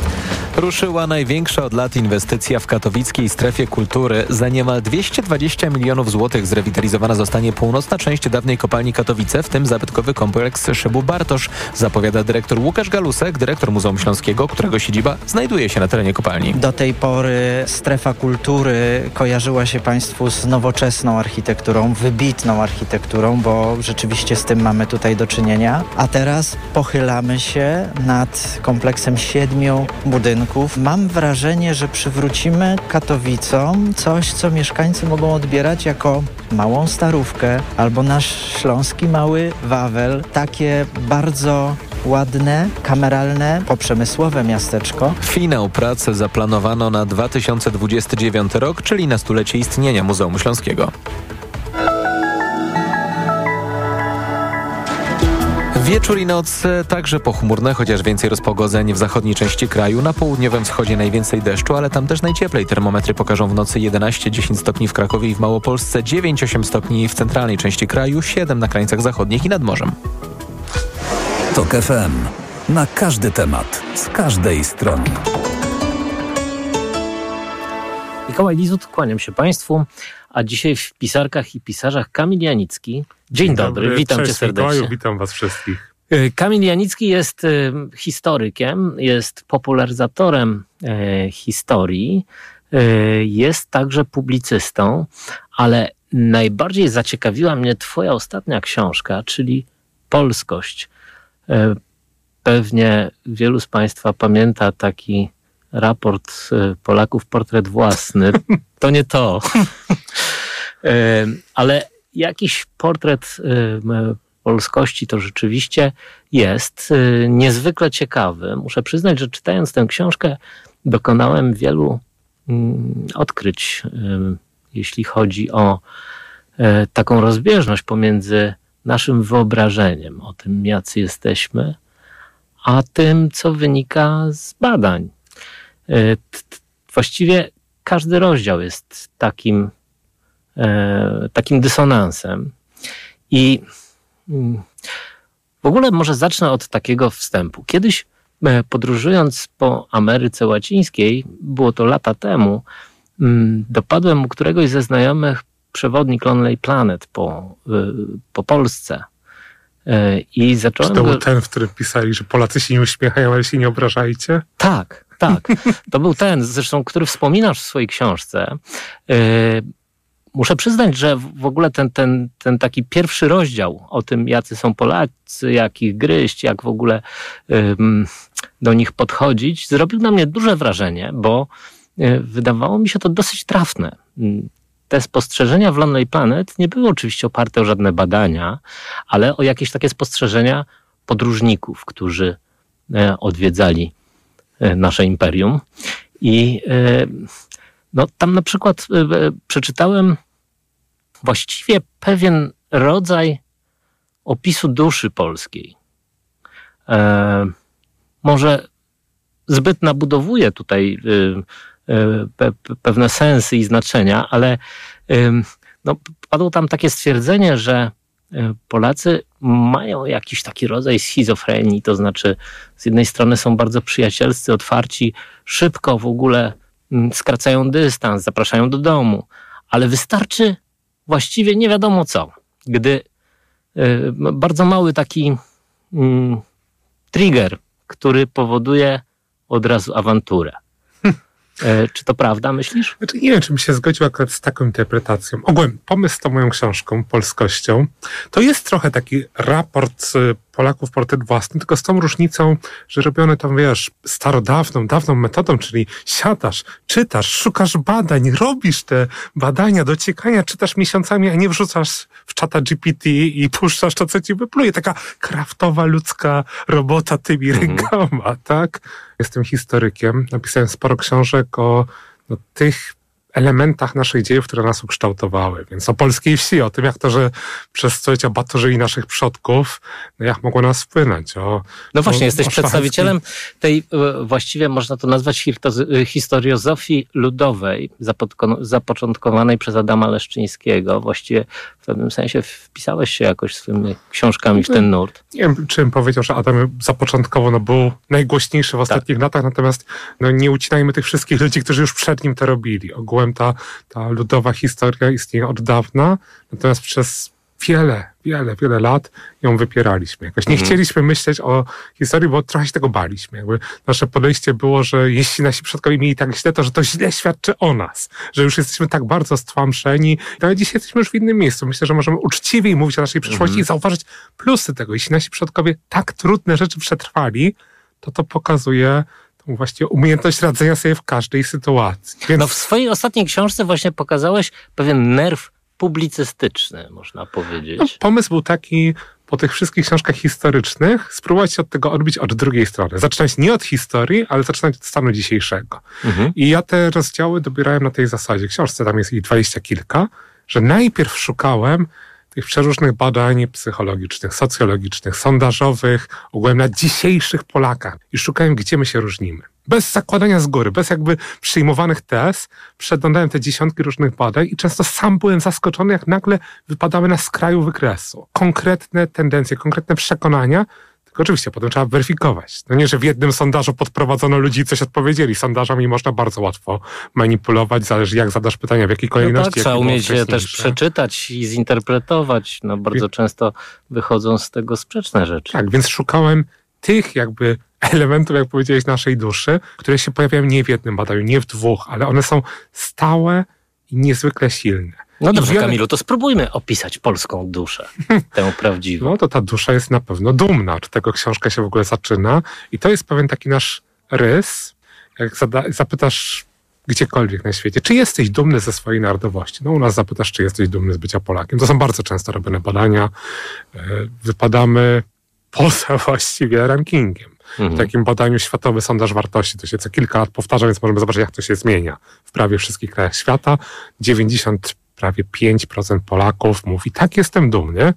Ruszyła największa od lat inwestycja w katowickiej strefie kultury. Za niemal 220 milionów złotych zrewitalizowana zostanie północna część dawnej kopalni Katowice, w tym zabytkowy kompleks szybu Bartosz, zapowiada dyrektor Łukasz Galusek, dyrektor Muzeum Śląskiego, którego siedziba znajduje się na terenie kopalni. Do tej pory strefa kultury kojarzyła się Państwu z nowoczesną architekturą, wybitną architekturą, bo rzeczywiście z tym mamy tutaj do czynienia. A teraz pochylamy się nad kompleksem 7 budynków. Mam wrażenie, że przywrócimy Katowicom coś, co mieszkańcy mogą odbierać jako małą Starówkę albo nasz śląski mały Wawel. Takie bardzo ładne, kameralne, poprzemysłowe miasteczko. Finał pracy zaplanowano na 2029 rok, czyli na stulecie istnienia Muzeum Śląskiego. Wieczór i noc także pochmurne, chociaż więcej rozpogodzeń w zachodniej części kraju. Na południowym wschodzie najwięcej deszczu, ale tam też najcieplej. Termometry pokażą w nocy 11-10 stopni w Krakowie i w Małopolsce, 9-8 stopni w centralnej części kraju, 7 na krańcach zachodnich i nad morzem. TOK FM. Na każdy temat, z każdej strony. Mikołaj Lizut, kłaniam się Państwu, a dzisiaj w Pisarkach i Pisarzach Kamil Janicki. Dzień dobry, witam Cię serdecznie. Mikołaju, witam Was wszystkich. Kamil Janicki jest historykiem, jest popularyzatorem historii, jest także publicystą, ale najbardziej zaciekawiła mnie Twoja ostatnia książka, czyli Polskość. Pewnie wielu z Państwa pamięta taki raport Polaków, portret własny. To nie to. Ale jakiś portret polskości to rzeczywiście jest niezwykle ciekawy. Muszę przyznać, że czytając tę książkę dokonałem wielu odkryć, jeśli chodzi o taką rozbieżność pomiędzy naszym wyobrażeniem o tym, jacy jesteśmy, a tym, co wynika z badań. Właściwie każdy rozdział jest takim dysonansem. I w ogóle może zacznę od takiego wstępu. Kiedyś podróżując po Ameryce Łacińskiej, było to lata temu, dopadłem u któregoś ze znajomych przewodnik Lonely Planet po Polsce. I zacząłem Czy to był ten, w którym pisali, że Polacy się nie uśmiechają, ale się nie obrażajcie? Tak. To był ten, zresztą, który wspominasz w swojej książce. Muszę przyznać, że w ogóle ten taki pierwszy rozdział o tym, jacy są Polacy, jak ich gryźć, jak w ogóle do nich podchodzić, zrobił na mnie duże wrażenie, bo wydawało mi się to dosyć trafne. Te spostrzeżenia w Lonely Planet nie były oczywiście oparte o żadne badania, ale o jakieś takie spostrzeżenia podróżników, którzy odwiedzali nasze imperium. I tam na przykład przeczytałem właściwie pewien rodzaj opisu duszy polskiej. Może zbyt nabudowuję tutaj pewne sensy i znaczenia, ale padło tam takie stwierdzenie, że Polacy mają jakiś taki rodzaj schizofrenii, to znaczy z jednej strony są bardzo przyjacielscy, otwarci, szybko w ogóle skracają dystans, zapraszają do domu, ale wystarczy właściwie nie wiadomo co, gdy bardzo mały taki trigger, który powoduje od razu awanturę. Czy to prawda, myślisz? Nie wiem, czy bym się zgodził akurat z taką interpretacją. Ogólnie pomysł z tą moją książką, Polskością, to jest trochę taki raport Polaków, portret własny, tylko z tą różnicą, że robione tam, dawną metodą, czyli siadasz, czytasz, szukasz badań, robisz te badania, dociekania, czytasz miesiącami, a nie wrzucasz w czata GPT i puszczasz to, co ci wypluje. Taka kraftowa, ludzka robota tymi rękoma, tak? Jestem historykiem, napisałem sporo książek o tych elementach naszych dziejów, które nas ukształtowały. Więc o polskiej wsi, o tym, jak to, że przez stulecia baturzyli naszych przodków, jak mogło nas wpłynąć. Jesteś przedstawicielem tej, właściwie można to nazwać historiozofii ludowej, zapoczątkowanej przez Adama Leszczyńskiego. Właściwie w pewnym sensie wpisałeś się jakoś swoimi książkami w ten nurt. Nie wiem, czy bym powiedział, że Adam zapoczątkowo był najgłośniejszy w ostatnich latach, natomiast nie ucinajmy tych wszystkich ludzi, którzy już przed nim to robili. Ogółem ta ludowa historia istnieje od dawna, natomiast przez wiele lat ją wypieraliśmy. Jakoś nie chcieliśmy myśleć o historii, bo trochę się tego baliśmy. Nasze podejście było, że jeśli nasi przodkowie mieli tak źle, to że to źle świadczy o nas. Że już jesteśmy tak bardzo stłamszeni. Ale dzisiaj jesteśmy już w innym miejscu. Myślę, że możemy uczciwiej mówić o naszej przeszłości i zauważyć plusy tego. Jeśli nasi przodkowie tak trudne rzeczy przetrwali, to pokazuje właściwie umiejętność radzenia sobie w każdej sytuacji. W swojej ostatniej książce właśnie pokazałeś pewien nerw publicystyczny, można powiedzieć. Pomysł był taki, po tych wszystkich książkach historycznych spróbować się od tego odbić od drugiej strony. Zaczynać nie od historii, ale zaczynać od stanu dzisiejszego. I ja te rozdziały dobierałem na tej zasadzie. W książce tam jest ich 20 kilka, że najpierw szukałem tych przeróżnych badań psychologicznych, socjologicznych, sondażowych, ogółem na dzisiejszych Polakach i szukałem, gdzie my się różnimy. Bez zakładania z góry, bez jakby przyjmowanych tez, przeglądałem te dziesiątki różnych badań i często sam byłem zaskoczony, jak nagle wypadały na skraju wykresu. Konkretne tendencje, konkretne przekonania, tylko oczywiście potem trzeba weryfikować. No nie, że w jednym sondażu podprowadzono ludzi i coś odpowiedzieli. Sondażami można bardzo łatwo manipulować, zależy jak zadasz pytania, w jakiej kolejności. No tak, trzeba umieć je też przeczytać i zinterpretować. No bardzo często wychodzą z tego sprzeczne rzeczy. Tak, więc szukałem tych jakby elementów, jak powiedziałeś, naszej duszy, które się pojawiają nie w jednym badaniu, nie w dwóch, ale one są stałe i niezwykle silne. No dobrze, Kamilu, to spróbujmy opisać polską duszę, tę prawdziwą. No to ta dusza jest na pewno dumna, od tego książka się w ogóle zaczyna i to jest pewien taki nasz rys, jak zapytasz gdziekolwiek na świecie, czy jesteś dumny ze swojej narodowości? No u nas zapytasz, czy jesteś dumny z bycia Polakiem. To są bardzo często robione badania. Wypadamy poza właściwie rankingiem. W takim badaniu Światowy Sondaż Wartości, to się co kilka lat powtarza, więc możemy zobaczyć, jak to się zmienia w prawie wszystkich krajach świata. 95% Polaków mówi, tak, jestem dumny,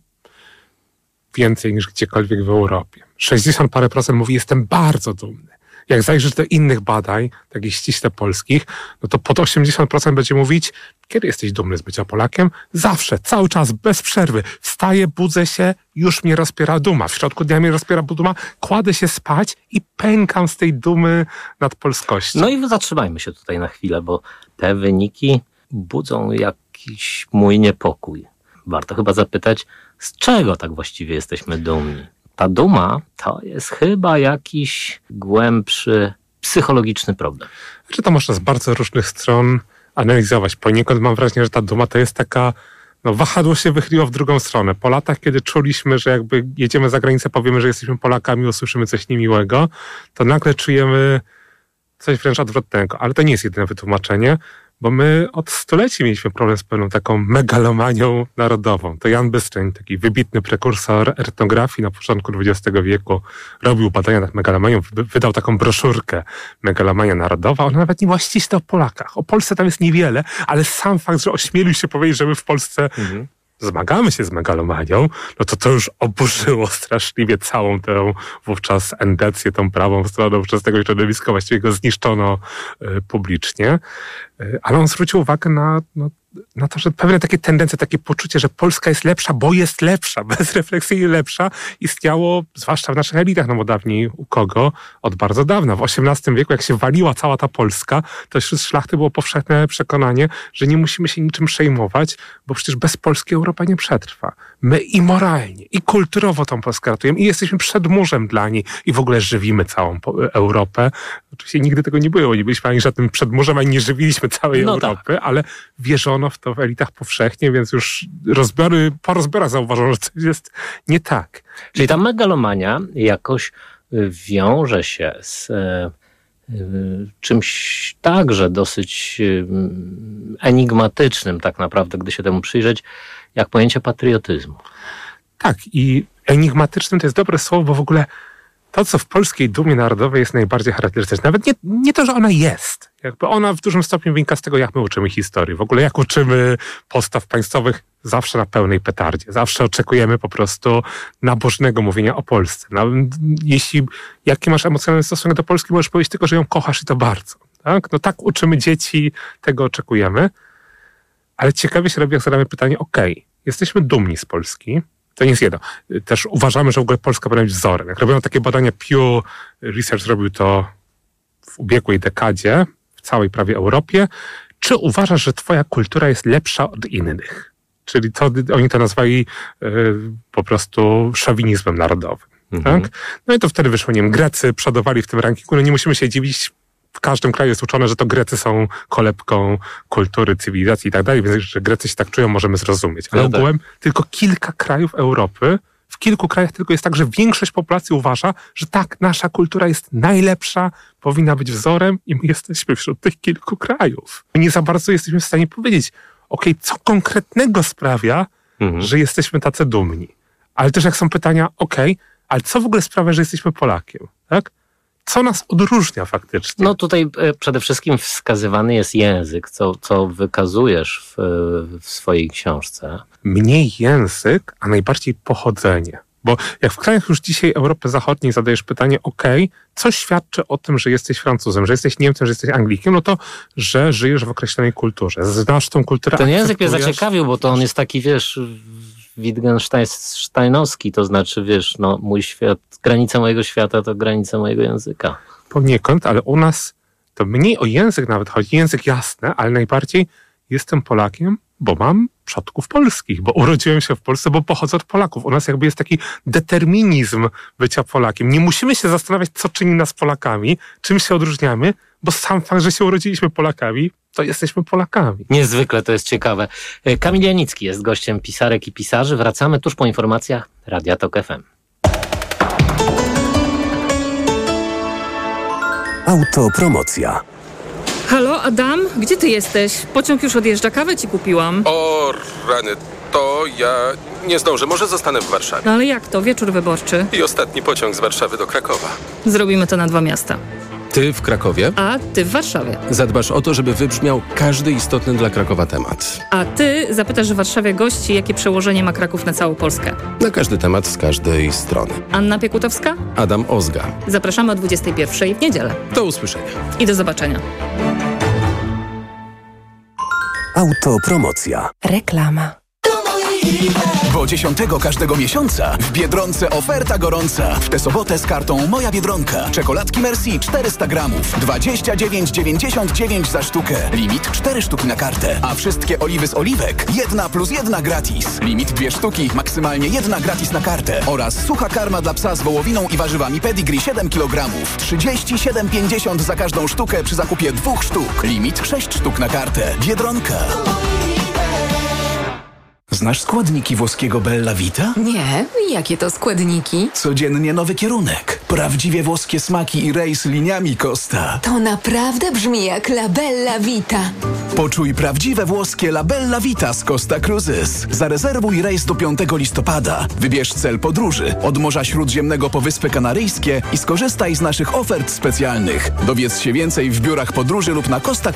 więcej niż gdziekolwiek w Europie. 60 parę procent mówi, jestem bardzo dumny. Jak zajrzysz do innych badań, takich ściśle polskich, no to pod 80% będzie mówić, kiedy jesteś dumny z bycia Polakiem? Zawsze, cały czas, bez przerwy. Wstaję, budzę się, już mnie rozpiera duma. W środku dnia mnie rozpiera duma, kładę się spać i pękam z tej dumy nad polskością. No i zatrzymajmy się tutaj na chwilę, bo te wyniki budzą jakiś mój niepokój. Warto chyba zapytać, z czego tak właściwie jesteśmy dumni? Ta duma to jest chyba jakiś głębszy, psychologiczny problem. Znaczy to można z bardzo różnych stron analizować. Poniekąd mam wrażenie, że ta duma to jest taka, no wahadło się wychyliło w drugą stronę. Po latach, kiedy czuliśmy, że jakby jedziemy za granicę, powiemy, że jesteśmy Polakami, usłyszymy coś niemiłego, to nagle czujemy coś wręcz odwrotnego. Ale to nie jest jedyne wytłumaczenie, bo my od stuleci mieliśmy problem z pewną taką megalomanią narodową. To Jan Bystrzeń, taki wybitny prekursor etnografii na początku XX wieku, robił badania nad megalomanią, wydał taką broszurkę Megalomania Narodowa. Ona nawet nie była ściśle o Polakach. O Polsce tam jest niewiele, ale sam fakt, że ośmielił się powiedzieć, że my w Polsce zmagamy się z megalomanią, no to już oburzyło straszliwie całą tę wówczas endecję, tą prawą stroną przez tego środowiska, właściwie go zniszczono publicznie. Ale on zwrócił uwagę na to, że pewne takie tendencje, takie poczucie, że Polska jest lepsza, bo jest lepsza, bezrefleksyjnie lepsza, istniało, zwłaszcza w naszych elitach, no bo dawniej u kogo? Od bardzo dawna. W XVIII wieku, jak się waliła cała ta Polska, to wśród szlachty było powszechne przekonanie, że nie musimy się niczym przejmować, bo przecież bez Polski Europa nie przetrwa. My i moralnie, i kulturowo tą Polskę ratujemy, i jesteśmy przedmurzem dla niej, i w ogóle żywimy całą Europę. Oczywiście nigdy tego nie było, nie byliśmy ani żadnym przedmurzem, ani nie żywiliśmy całej Europy, ale wierzono w to w elitach powszechnie, więc już po rozbiorach zauważono, że coś jest nie tak. Czyli ta megalomania jakoś wiąże się z czymś także dosyć enigmatycznym tak naprawdę, gdy się temu przyjrzeć, jak pojęcie patriotyzmu. Tak, i enigmatycznym to jest dobre słowo, bo w ogóle to, co w polskiej dumie narodowej jest najbardziej charakterystyczne, nawet nie to, że ona jest. Jakby ona w dużym stopniu wynika z tego, jak my uczymy historii. W ogóle jak uczymy postaw państwowych zawsze na pełnej petardzie. Zawsze oczekujemy po prostu nabożnego mówienia o Polsce. Jaki masz emocjonalny stosunek do Polski, możesz powiedzieć tylko, że ją kochasz i to bardzo. Tak? No tak uczymy dzieci, tego oczekujemy. Ale ciekawie się robi, jak zadamy pytanie, jesteśmy dumni z Polski. To nie jest jedno. Też uważamy, że w ogóle Polska powinna być wzorem. Jak robiono takie badania, Pew Research robił to w ubiegłej dekadzie, w całej prawie Europie. Czy uważasz, że twoja kultura jest lepsza od innych? Czyli oni to nazwali po prostu szowinizmem narodowym. Tak? No i to wtedy wyszło, nie wiem, Grecy przodowali w tym rankingu. No nie musimy się dziwić, w każdym kraju jest uczone, że to Grecy są kolebką kultury, cywilizacji i tak dalej, więc że Grecy się tak czują, możemy zrozumieć. Ale ogółem tylko kilka krajów Europy, w kilku krajach tylko jest tak, że większość populacji uważa, że tak, nasza kultura jest najlepsza, powinna być wzorem i my jesteśmy wśród tych kilku krajów. Nie za bardzo jesteśmy w stanie powiedzieć, co konkretnego sprawia, że jesteśmy tacy dumni. Ale też jak są pytania, ale co w ogóle sprawia, że jesteśmy Polakiem, tak? Co nas odróżnia faktycznie? No tutaj przede wszystkim wskazywany jest język, co wykazujesz w swojej książce. Mniej język, a najbardziej pochodzenie. Bo jak w krajach już dzisiaj Europy Zachodniej zadajesz pytanie, co świadczy o tym, że jesteś Francuzem, że jesteś Niemcem, że jesteś Anglikiem, no to, że żyjesz w określonej kulturze. Znasz tą kulturę. Ten język mnie zaciekawił, bo to on jest taki, Wittgensteinowski, to znaczy, mój świat, granica mojego świata to granica mojego języka. Poniekąd, ale u nas to mniej o język nawet chodzi. Język jasne, ale najbardziej jestem Polakiem, bo mam przodków polskich, bo urodziłem się w Polsce, bo pochodzę od Polaków. U nas jakby jest taki determinizm bycia Polakiem. Nie musimy się zastanawiać, co czyni nas Polakami, czym się odróżniamy, bo sam fakt, że się urodziliśmy Polakami, to jesteśmy Polakami. Niezwykle, to jest ciekawe. Kamil Janicki jest gościem Pisarek i Pisarzy. Wracamy tuż po informacjach Radia Tok FM. Autopromocja. Halo, Adam? Gdzie ty jesteś? Pociąg już odjeżdża, kawę ci kupiłam. O rany, to ja nie zdążę, może zostanę w Warszawie. No ale jak to? Wieczór wyborczy. I ostatni pociąg z Warszawy do Krakowa. Zrobimy to na 2 miasta. Ty w Krakowie? A ty w Warszawie. Zadbasz o to, żeby wybrzmiał każdy istotny dla Krakowa temat. A ty zapytasz w Warszawie gości, jakie przełożenie ma Kraków na całą Polskę. Na każdy temat z każdej strony. Anna Piekutowska? Adam Ozga. Zapraszamy o 21:00 w niedzielę. Do usłyszenia. I do zobaczenia. Autopromocja. Reklama. Bo 10 każdego miesiąca w Biedronce oferta gorąca. W tę sobotę z kartą Moja Biedronka. Czekoladki Merci 400 gramów. 29,99 za sztukę. Limit 4 sztuki na kartę. A wszystkie oliwy z oliwek 1+1 gratis. Limit 2 sztuki, maksymalnie 1 gratis na kartę. Oraz sucha karma dla psa z wołowiną i warzywami Pedigree 7 kg. 37,50 za każdą sztukę przy zakupie 2 sztuk. Limit 6 sztuk na kartę. Biedronka. Znasz składniki włoskiego Bella Vita? Nie, jakie to składniki? Codziennie nowy kierunek. Prawdziwie włoskie smaki i rejs liniami Costa. To naprawdę brzmi jak La Bella Vita. Poczuj prawdziwe włoskie La Bella Vita z Costa Cruises. Zarezerwuj rejs do 5 listopada. Wybierz cel podróży od Morza Śródziemnego po Wyspy Kanaryjskie i skorzystaj z naszych ofert specjalnych. Dowiedz się więcej w biurach podróży lub na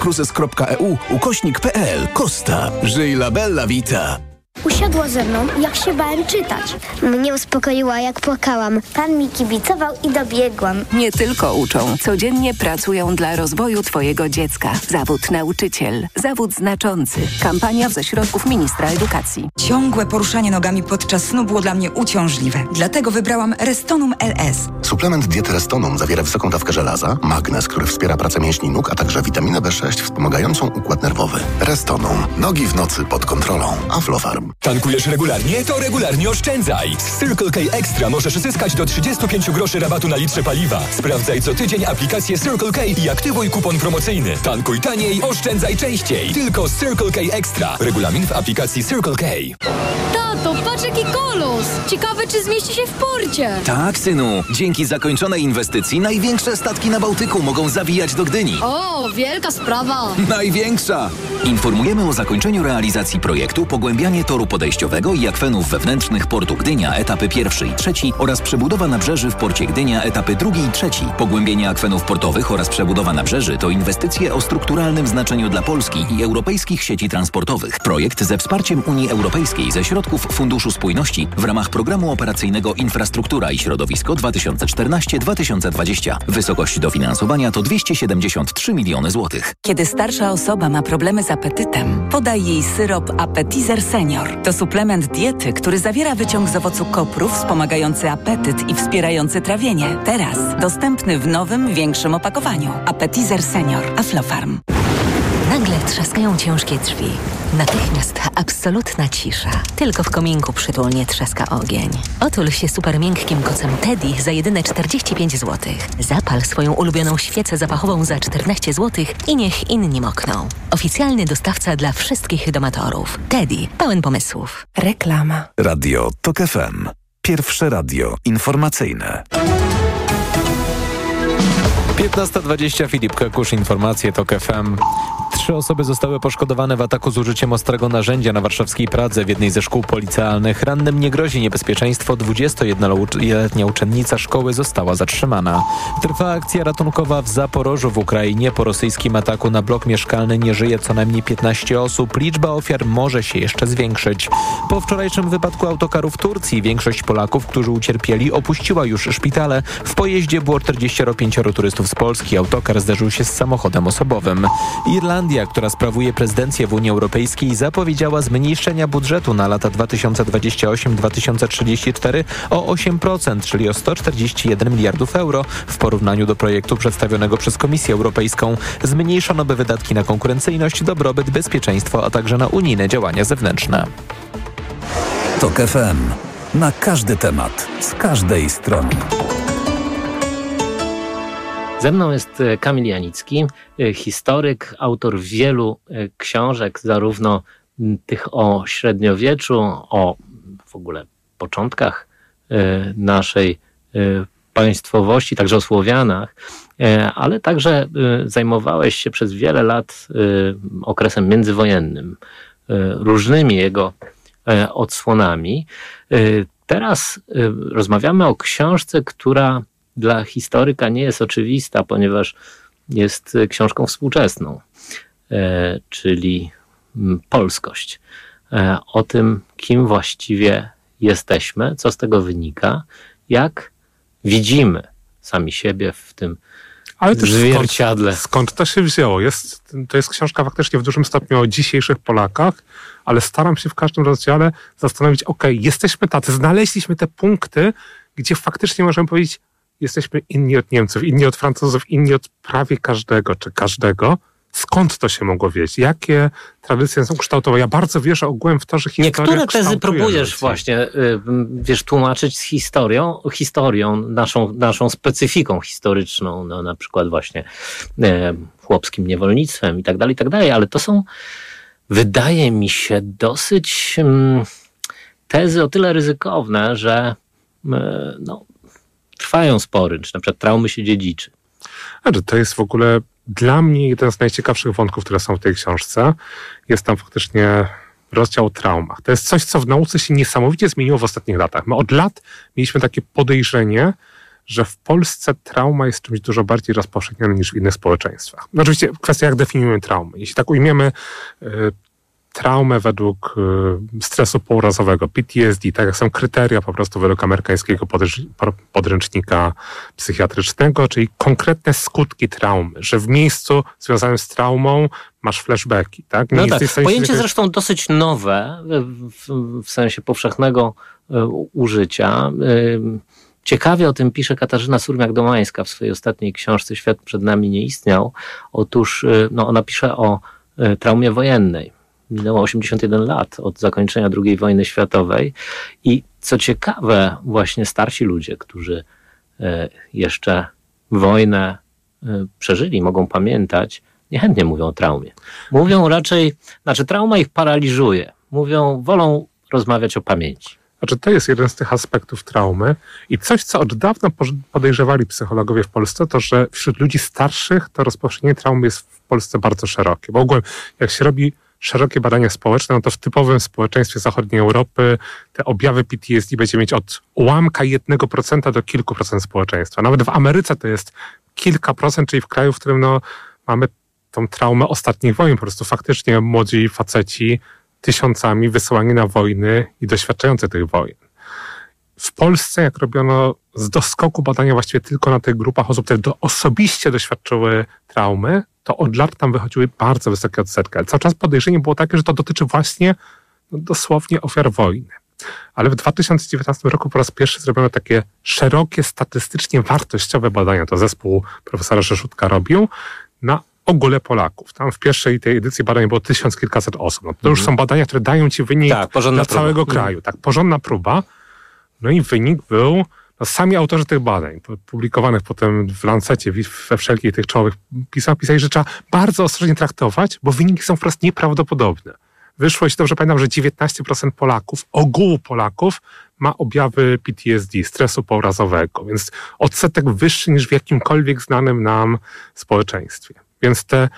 costacruises.eu/pl. Costa. Żyj La Bella Vita. Usiadła ze mną, jak się bałem czytać. Mnie uspokoiła, jak płakałam. Pan mi kibicował i dobiegłam. Nie tylko uczą, codziennie pracują dla rozwoju twojego dziecka. Zawód nauczyciel. Zawód znaczący. Kampania ze środków ministra edukacji. Ciągłe poruszanie nogami podczas snu było dla mnie uciążliwe. Dlatego wybrałam Restonum LS. Suplement diety Restonum zawiera wysoką dawkę żelaza, magnez, który wspiera pracę mięśni nóg, a także witaminę B6 wspomagającą układ nerwowy. Restonum. Nogi w nocy pod kontrolą. Aflofarm. Tankujesz regularnie? To regularnie oszczędzaj! Z Circle K Extra możesz zyskać do 35 groszy rabatu na litrze paliwa. Sprawdzaj co tydzień aplikację Circle K i aktywuj kupon promocyjny. Tankuj taniej, oszczędzaj częściej. Tylko z Circle K Extra. Regulamin w aplikacji Circle K. Tato, patrz jaki kolos! Ciekawe, czy zmieści się w porcie. Tak, synu. Dzięki zakończonej inwestycji największe statki na Bałtyku mogą zawijać do Gdyni. O, wielka sprawa! Największa! Informujemy o zakończeniu realizacji projektu Pogłębianie toru podejściowego i akwenów wewnętrznych portu Gdynia, etapy 1. i 3 oraz przebudowa nabrzeży w porcie Gdynia, etapy 2. i 3. Pogłębienie akwenów portowych oraz przebudowa nabrzeży to inwestycje o strukturalnym znaczeniu dla Polski i europejskich sieci transportowych. Projekt ze wsparciem Unii Europejskiej ze środków Funduszu Spójności w ramach Programu Operacyjnego Infrastruktura i Środowisko 2014-2020. Wysokość dofinansowania to 273 miliony złotych. Kiedy starsza osoba ma problemy z apetytem, podaj jej syrop Appetizer Senior. To suplement diety, który zawiera wyciąg z owocu kopru wspomagający apetyt i wspierający trawienie. Teraz dostępny w nowym, większym opakowaniu. Appetizer Senior. Aflofarm. Nagle trzaskają ciężkie drzwi. Natychmiast absolutna cisza. Tylko w kominku przytulnie trzaska ogień. Otul się super miękkim kocem Teddy za jedyne 45 zł. Zapal swoją ulubioną świecę zapachową za 14 zł i niech inni mokną. Oficjalny dostawca dla wszystkich domatorów. Teddy. Pełen pomysłów. Reklama. Radio Tok FM. Pierwsze radio informacyjne. 15:20 Filip Kekusz, informacje TOK FM. 3 osoby zostały poszkodowane w ataku z użyciem ostrego narzędzia na warszawskiej Pradze w jednej ze szkół policealnych. Rannym nie grozi niebezpieczeństwo. 21-letnia uczennica szkoły została zatrzymana. Trwa akcja ratunkowa w Zaporożu w Ukrainie. Po rosyjskim ataku na blok mieszkalny nie żyje co najmniej 15 osób. Liczba ofiar może się jeszcze zwiększyć. Po wczorajszym wypadku autokaru w Turcji większość Polaków, którzy ucierpieli, opuściła już szpitale. W pojeździe było 45 turystów z Polski. Autokar zderzył się z samochodem osobowym. Irlandia, która sprawuje prezydencję w Unii Europejskiej, zapowiedziała zmniejszenia budżetu na lata 2028-2034 o 8%, czyli o 141 miliardów euro w porównaniu do projektu przedstawionego przez Komisję Europejską. Zmniejszono by wydatki na konkurencyjność, dobrobyt, bezpieczeństwo, a także na unijne działania zewnętrzne. TOK FM. Na każdy temat, z każdej strony. Ze mną jest Kamil Janicki, historyk, autor wielu książek, zarówno tych o średniowieczu, o w ogóle początkach naszej państwowości, także o Słowianach, ale także zajmowałeś się przez wiele lat okresem międzywojennym, różnymi jego odsłonami. Teraz rozmawiamy o książce, która dla historyka nie jest oczywista, ponieważ jest książką współczesną, czyli polskość. O tym, kim właściwie jesteśmy, co z tego wynika, jak widzimy sami siebie w tym zwierciadle. Skąd to się wzięło? To jest książka faktycznie w dużym stopniu o dzisiejszych Polakach, ale staram się w każdym rozdziale zastanowić, jesteśmy tacy, znaleźliśmy te punkty, gdzie faktycznie możemy powiedzieć, jesteśmy inni od Niemców, inni od Francuzów, inni od prawie każdego czy każdego. Skąd to się mogło wiedzieć? Jakie tradycje są kształtowe? Ja bardzo wierzę ogółem w to, że historia niektóre tezy próbujesz ludzi. Właśnie tłumaczyć z historią naszą specyfiką historyczną, no, na przykład właśnie chłopskim niewolnictwem i tak dalej, ale to są, wydaje mi się, dosyć tezy o tyle ryzykowne, że trwają spory, czy na przykład traumy się dziedziczy. To jest w ogóle dla mnie jeden z najciekawszych wątków, które są w tej książce. Jest tam faktycznie rozdział o traumach. To jest coś, co w nauce się niesamowicie zmieniło w ostatnich latach. My od lat mieliśmy takie podejrzenie, że w Polsce trauma jest czymś dużo bardziej rozpowszechnionym niż w innych społeczeństwach. No oczywiście kwestia, jak definiujemy traumę. Jeśli tak ujmiemy traumę według stresu pourazowego, PTSD, tak jak są kryteria po prostu według amerykańskiego podręcznika psychiatrycznego, czyli konkretne skutki traumy, że w miejscu związanym z traumą masz flashbacki. Tak? No tak, pojęcie zresztą dosyć nowe w sensie powszechnego użycia. Ciekawie o tym pisze Katarzyna Surmiak-Domańska w swojej ostatniej książce Świat przed nami nie istniał. Otóż ona pisze o traumie wojennej. Minęło 81 lat od zakończenia II wojny światowej i co ciekawe, właśnie starsi ludzie, którzy jeszcze wojnę przeżyli, mogą pamiętać, niechętnie mówią o traumie. Mówią raczej, trauma ich paraliżuje. Wolą rozmawiać o pamięci. To jest jeden z tych aspektów traumy i coś, co od dawna podejrzewali psychologowie w Polsce, to że wśród ludzi starszych to rozpowszechnienie traumy jest w Polsce bardzo szerokie. Bo ogólnie, jak się robi szerokie badania społeczne, no to w typowym społeczeństwie zachodniej Europy te objawy PTSD będzie mieć od ułamka 1% do kilku procent społeczeństwa. Nawet w Ameryce to jest kilka procent, czyli w kraju, w którym mamy tą traumę ostatnich wojen. Po prostu faktycznie młodzi faceci tysiącami wysyłani na wojny i doświadczający tych wojen. W Polsce, jak robiono z doskoku badania właściwie tylko na tych grupach osób, które osobiście doświadczyły traumy, to od lat tam wychodziły bardzo wysokie odsetki. Ale cały czas podejrzenie było takie, że to dotyczy właśnie dosłownie ofiar wojny. Ale w 2019 roku po raz pierwszy zrobiono takie szerokie, statystycznie wartościowe badania. To zespół profesora Rzeszutka robił na ogóle Polaków. Tam w pierwszej tej edycji badań było 1000 kilkaset osób. To już są badania, które dają ci wynik dla całego kraju. Tak, porządna próba. No i wynik był, sami autorzy tych badań, publikowanych potem w Lancecie, we wszelkich tych czołowych pismach, pisali, że trzeba bardzo ostrożnie traktować, bo wyniki są wprost nieprawdopodobne. Wyszło, jeśli dobrze pamiętam, że 19% Polaków, ogółu Polaków, ma objawy PTSD, stresu pourazowego, więc odsetek wyższy niż w jakimkolwiek znanym nam społeczeństwie. Więc te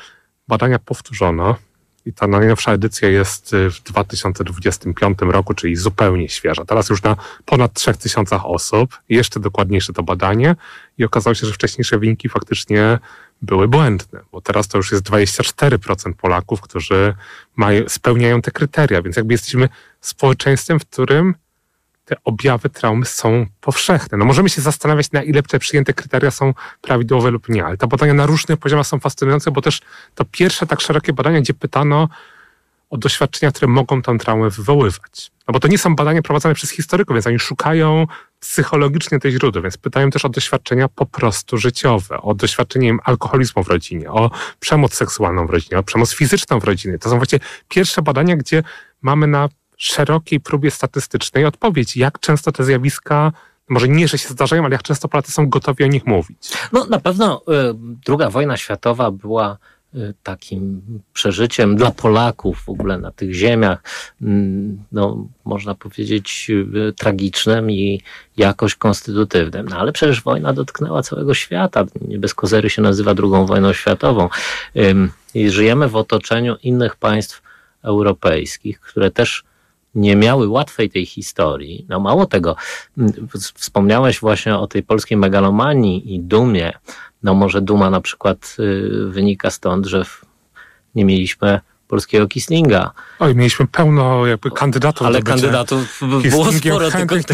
badania powtórzono i ta najnowsza edycja jest w 2025 roku, czyli zupełnie świeża. Teraz już na ponad 3000 osób. Jeszcze dokładniejsze to badanie i okazało się, że wcześniejsze wyniki faktycznie były błędne, bo teraz to już jest 24% Polaków, którzy spełniają te kryteria, więc jakby jesteśmy społeczeństwem, w którym te objawy traumy są powszechne. No możemy się zastanawiać, na ile te przyjęte kryteria są prawidłowe lub nie, ale te badania na różnych poziomach są fascynujące, bo też to pierwsze tak szerokie badania, gdzie pytano o doświadczenia, które mogą tę traumę wywoływać. No bo to nie są badania prowadzone przez historyków, więc oni szukają psychologicznie tych źródeł, więc pytają też o doświadczenia po prostu życiowe, o doświadczenie alkoholizmu w rodzinie, o przemoc seksualną w rodzinie, o przemoc fizyczną w rodzinie. To są właściwie pierwsze badania, gdzie mamy na szerokiej próbie statystycznej odpowiedź, jak często te zjawiska, może nie, że się zdarzają, ale jak często Polacy są gotowi o nich mówić. No na pewno II wojna światowa była takim przeżyciem dla Polaków w ogóle na tych ziemiach, no można powiedzieć tragicznym i jakoś konstytutywnym. No ale przecież wojna dotknęła całego świata. Nie bez kozery się nazywa II wojną światową. I żyjemy w otoczeniu innych państw europejskich, które też nie miały łatwej tej historii. No mało tego, wspomniałeś właśnie o tej polskiej megalomanii i dumie. No może duma na przykład wynika stąd, że nie mieliśmy polskiego Kiesslinga. Oj, mieliśmy pełno jakby kandydatów. Ale kandydatów było sporo, tylko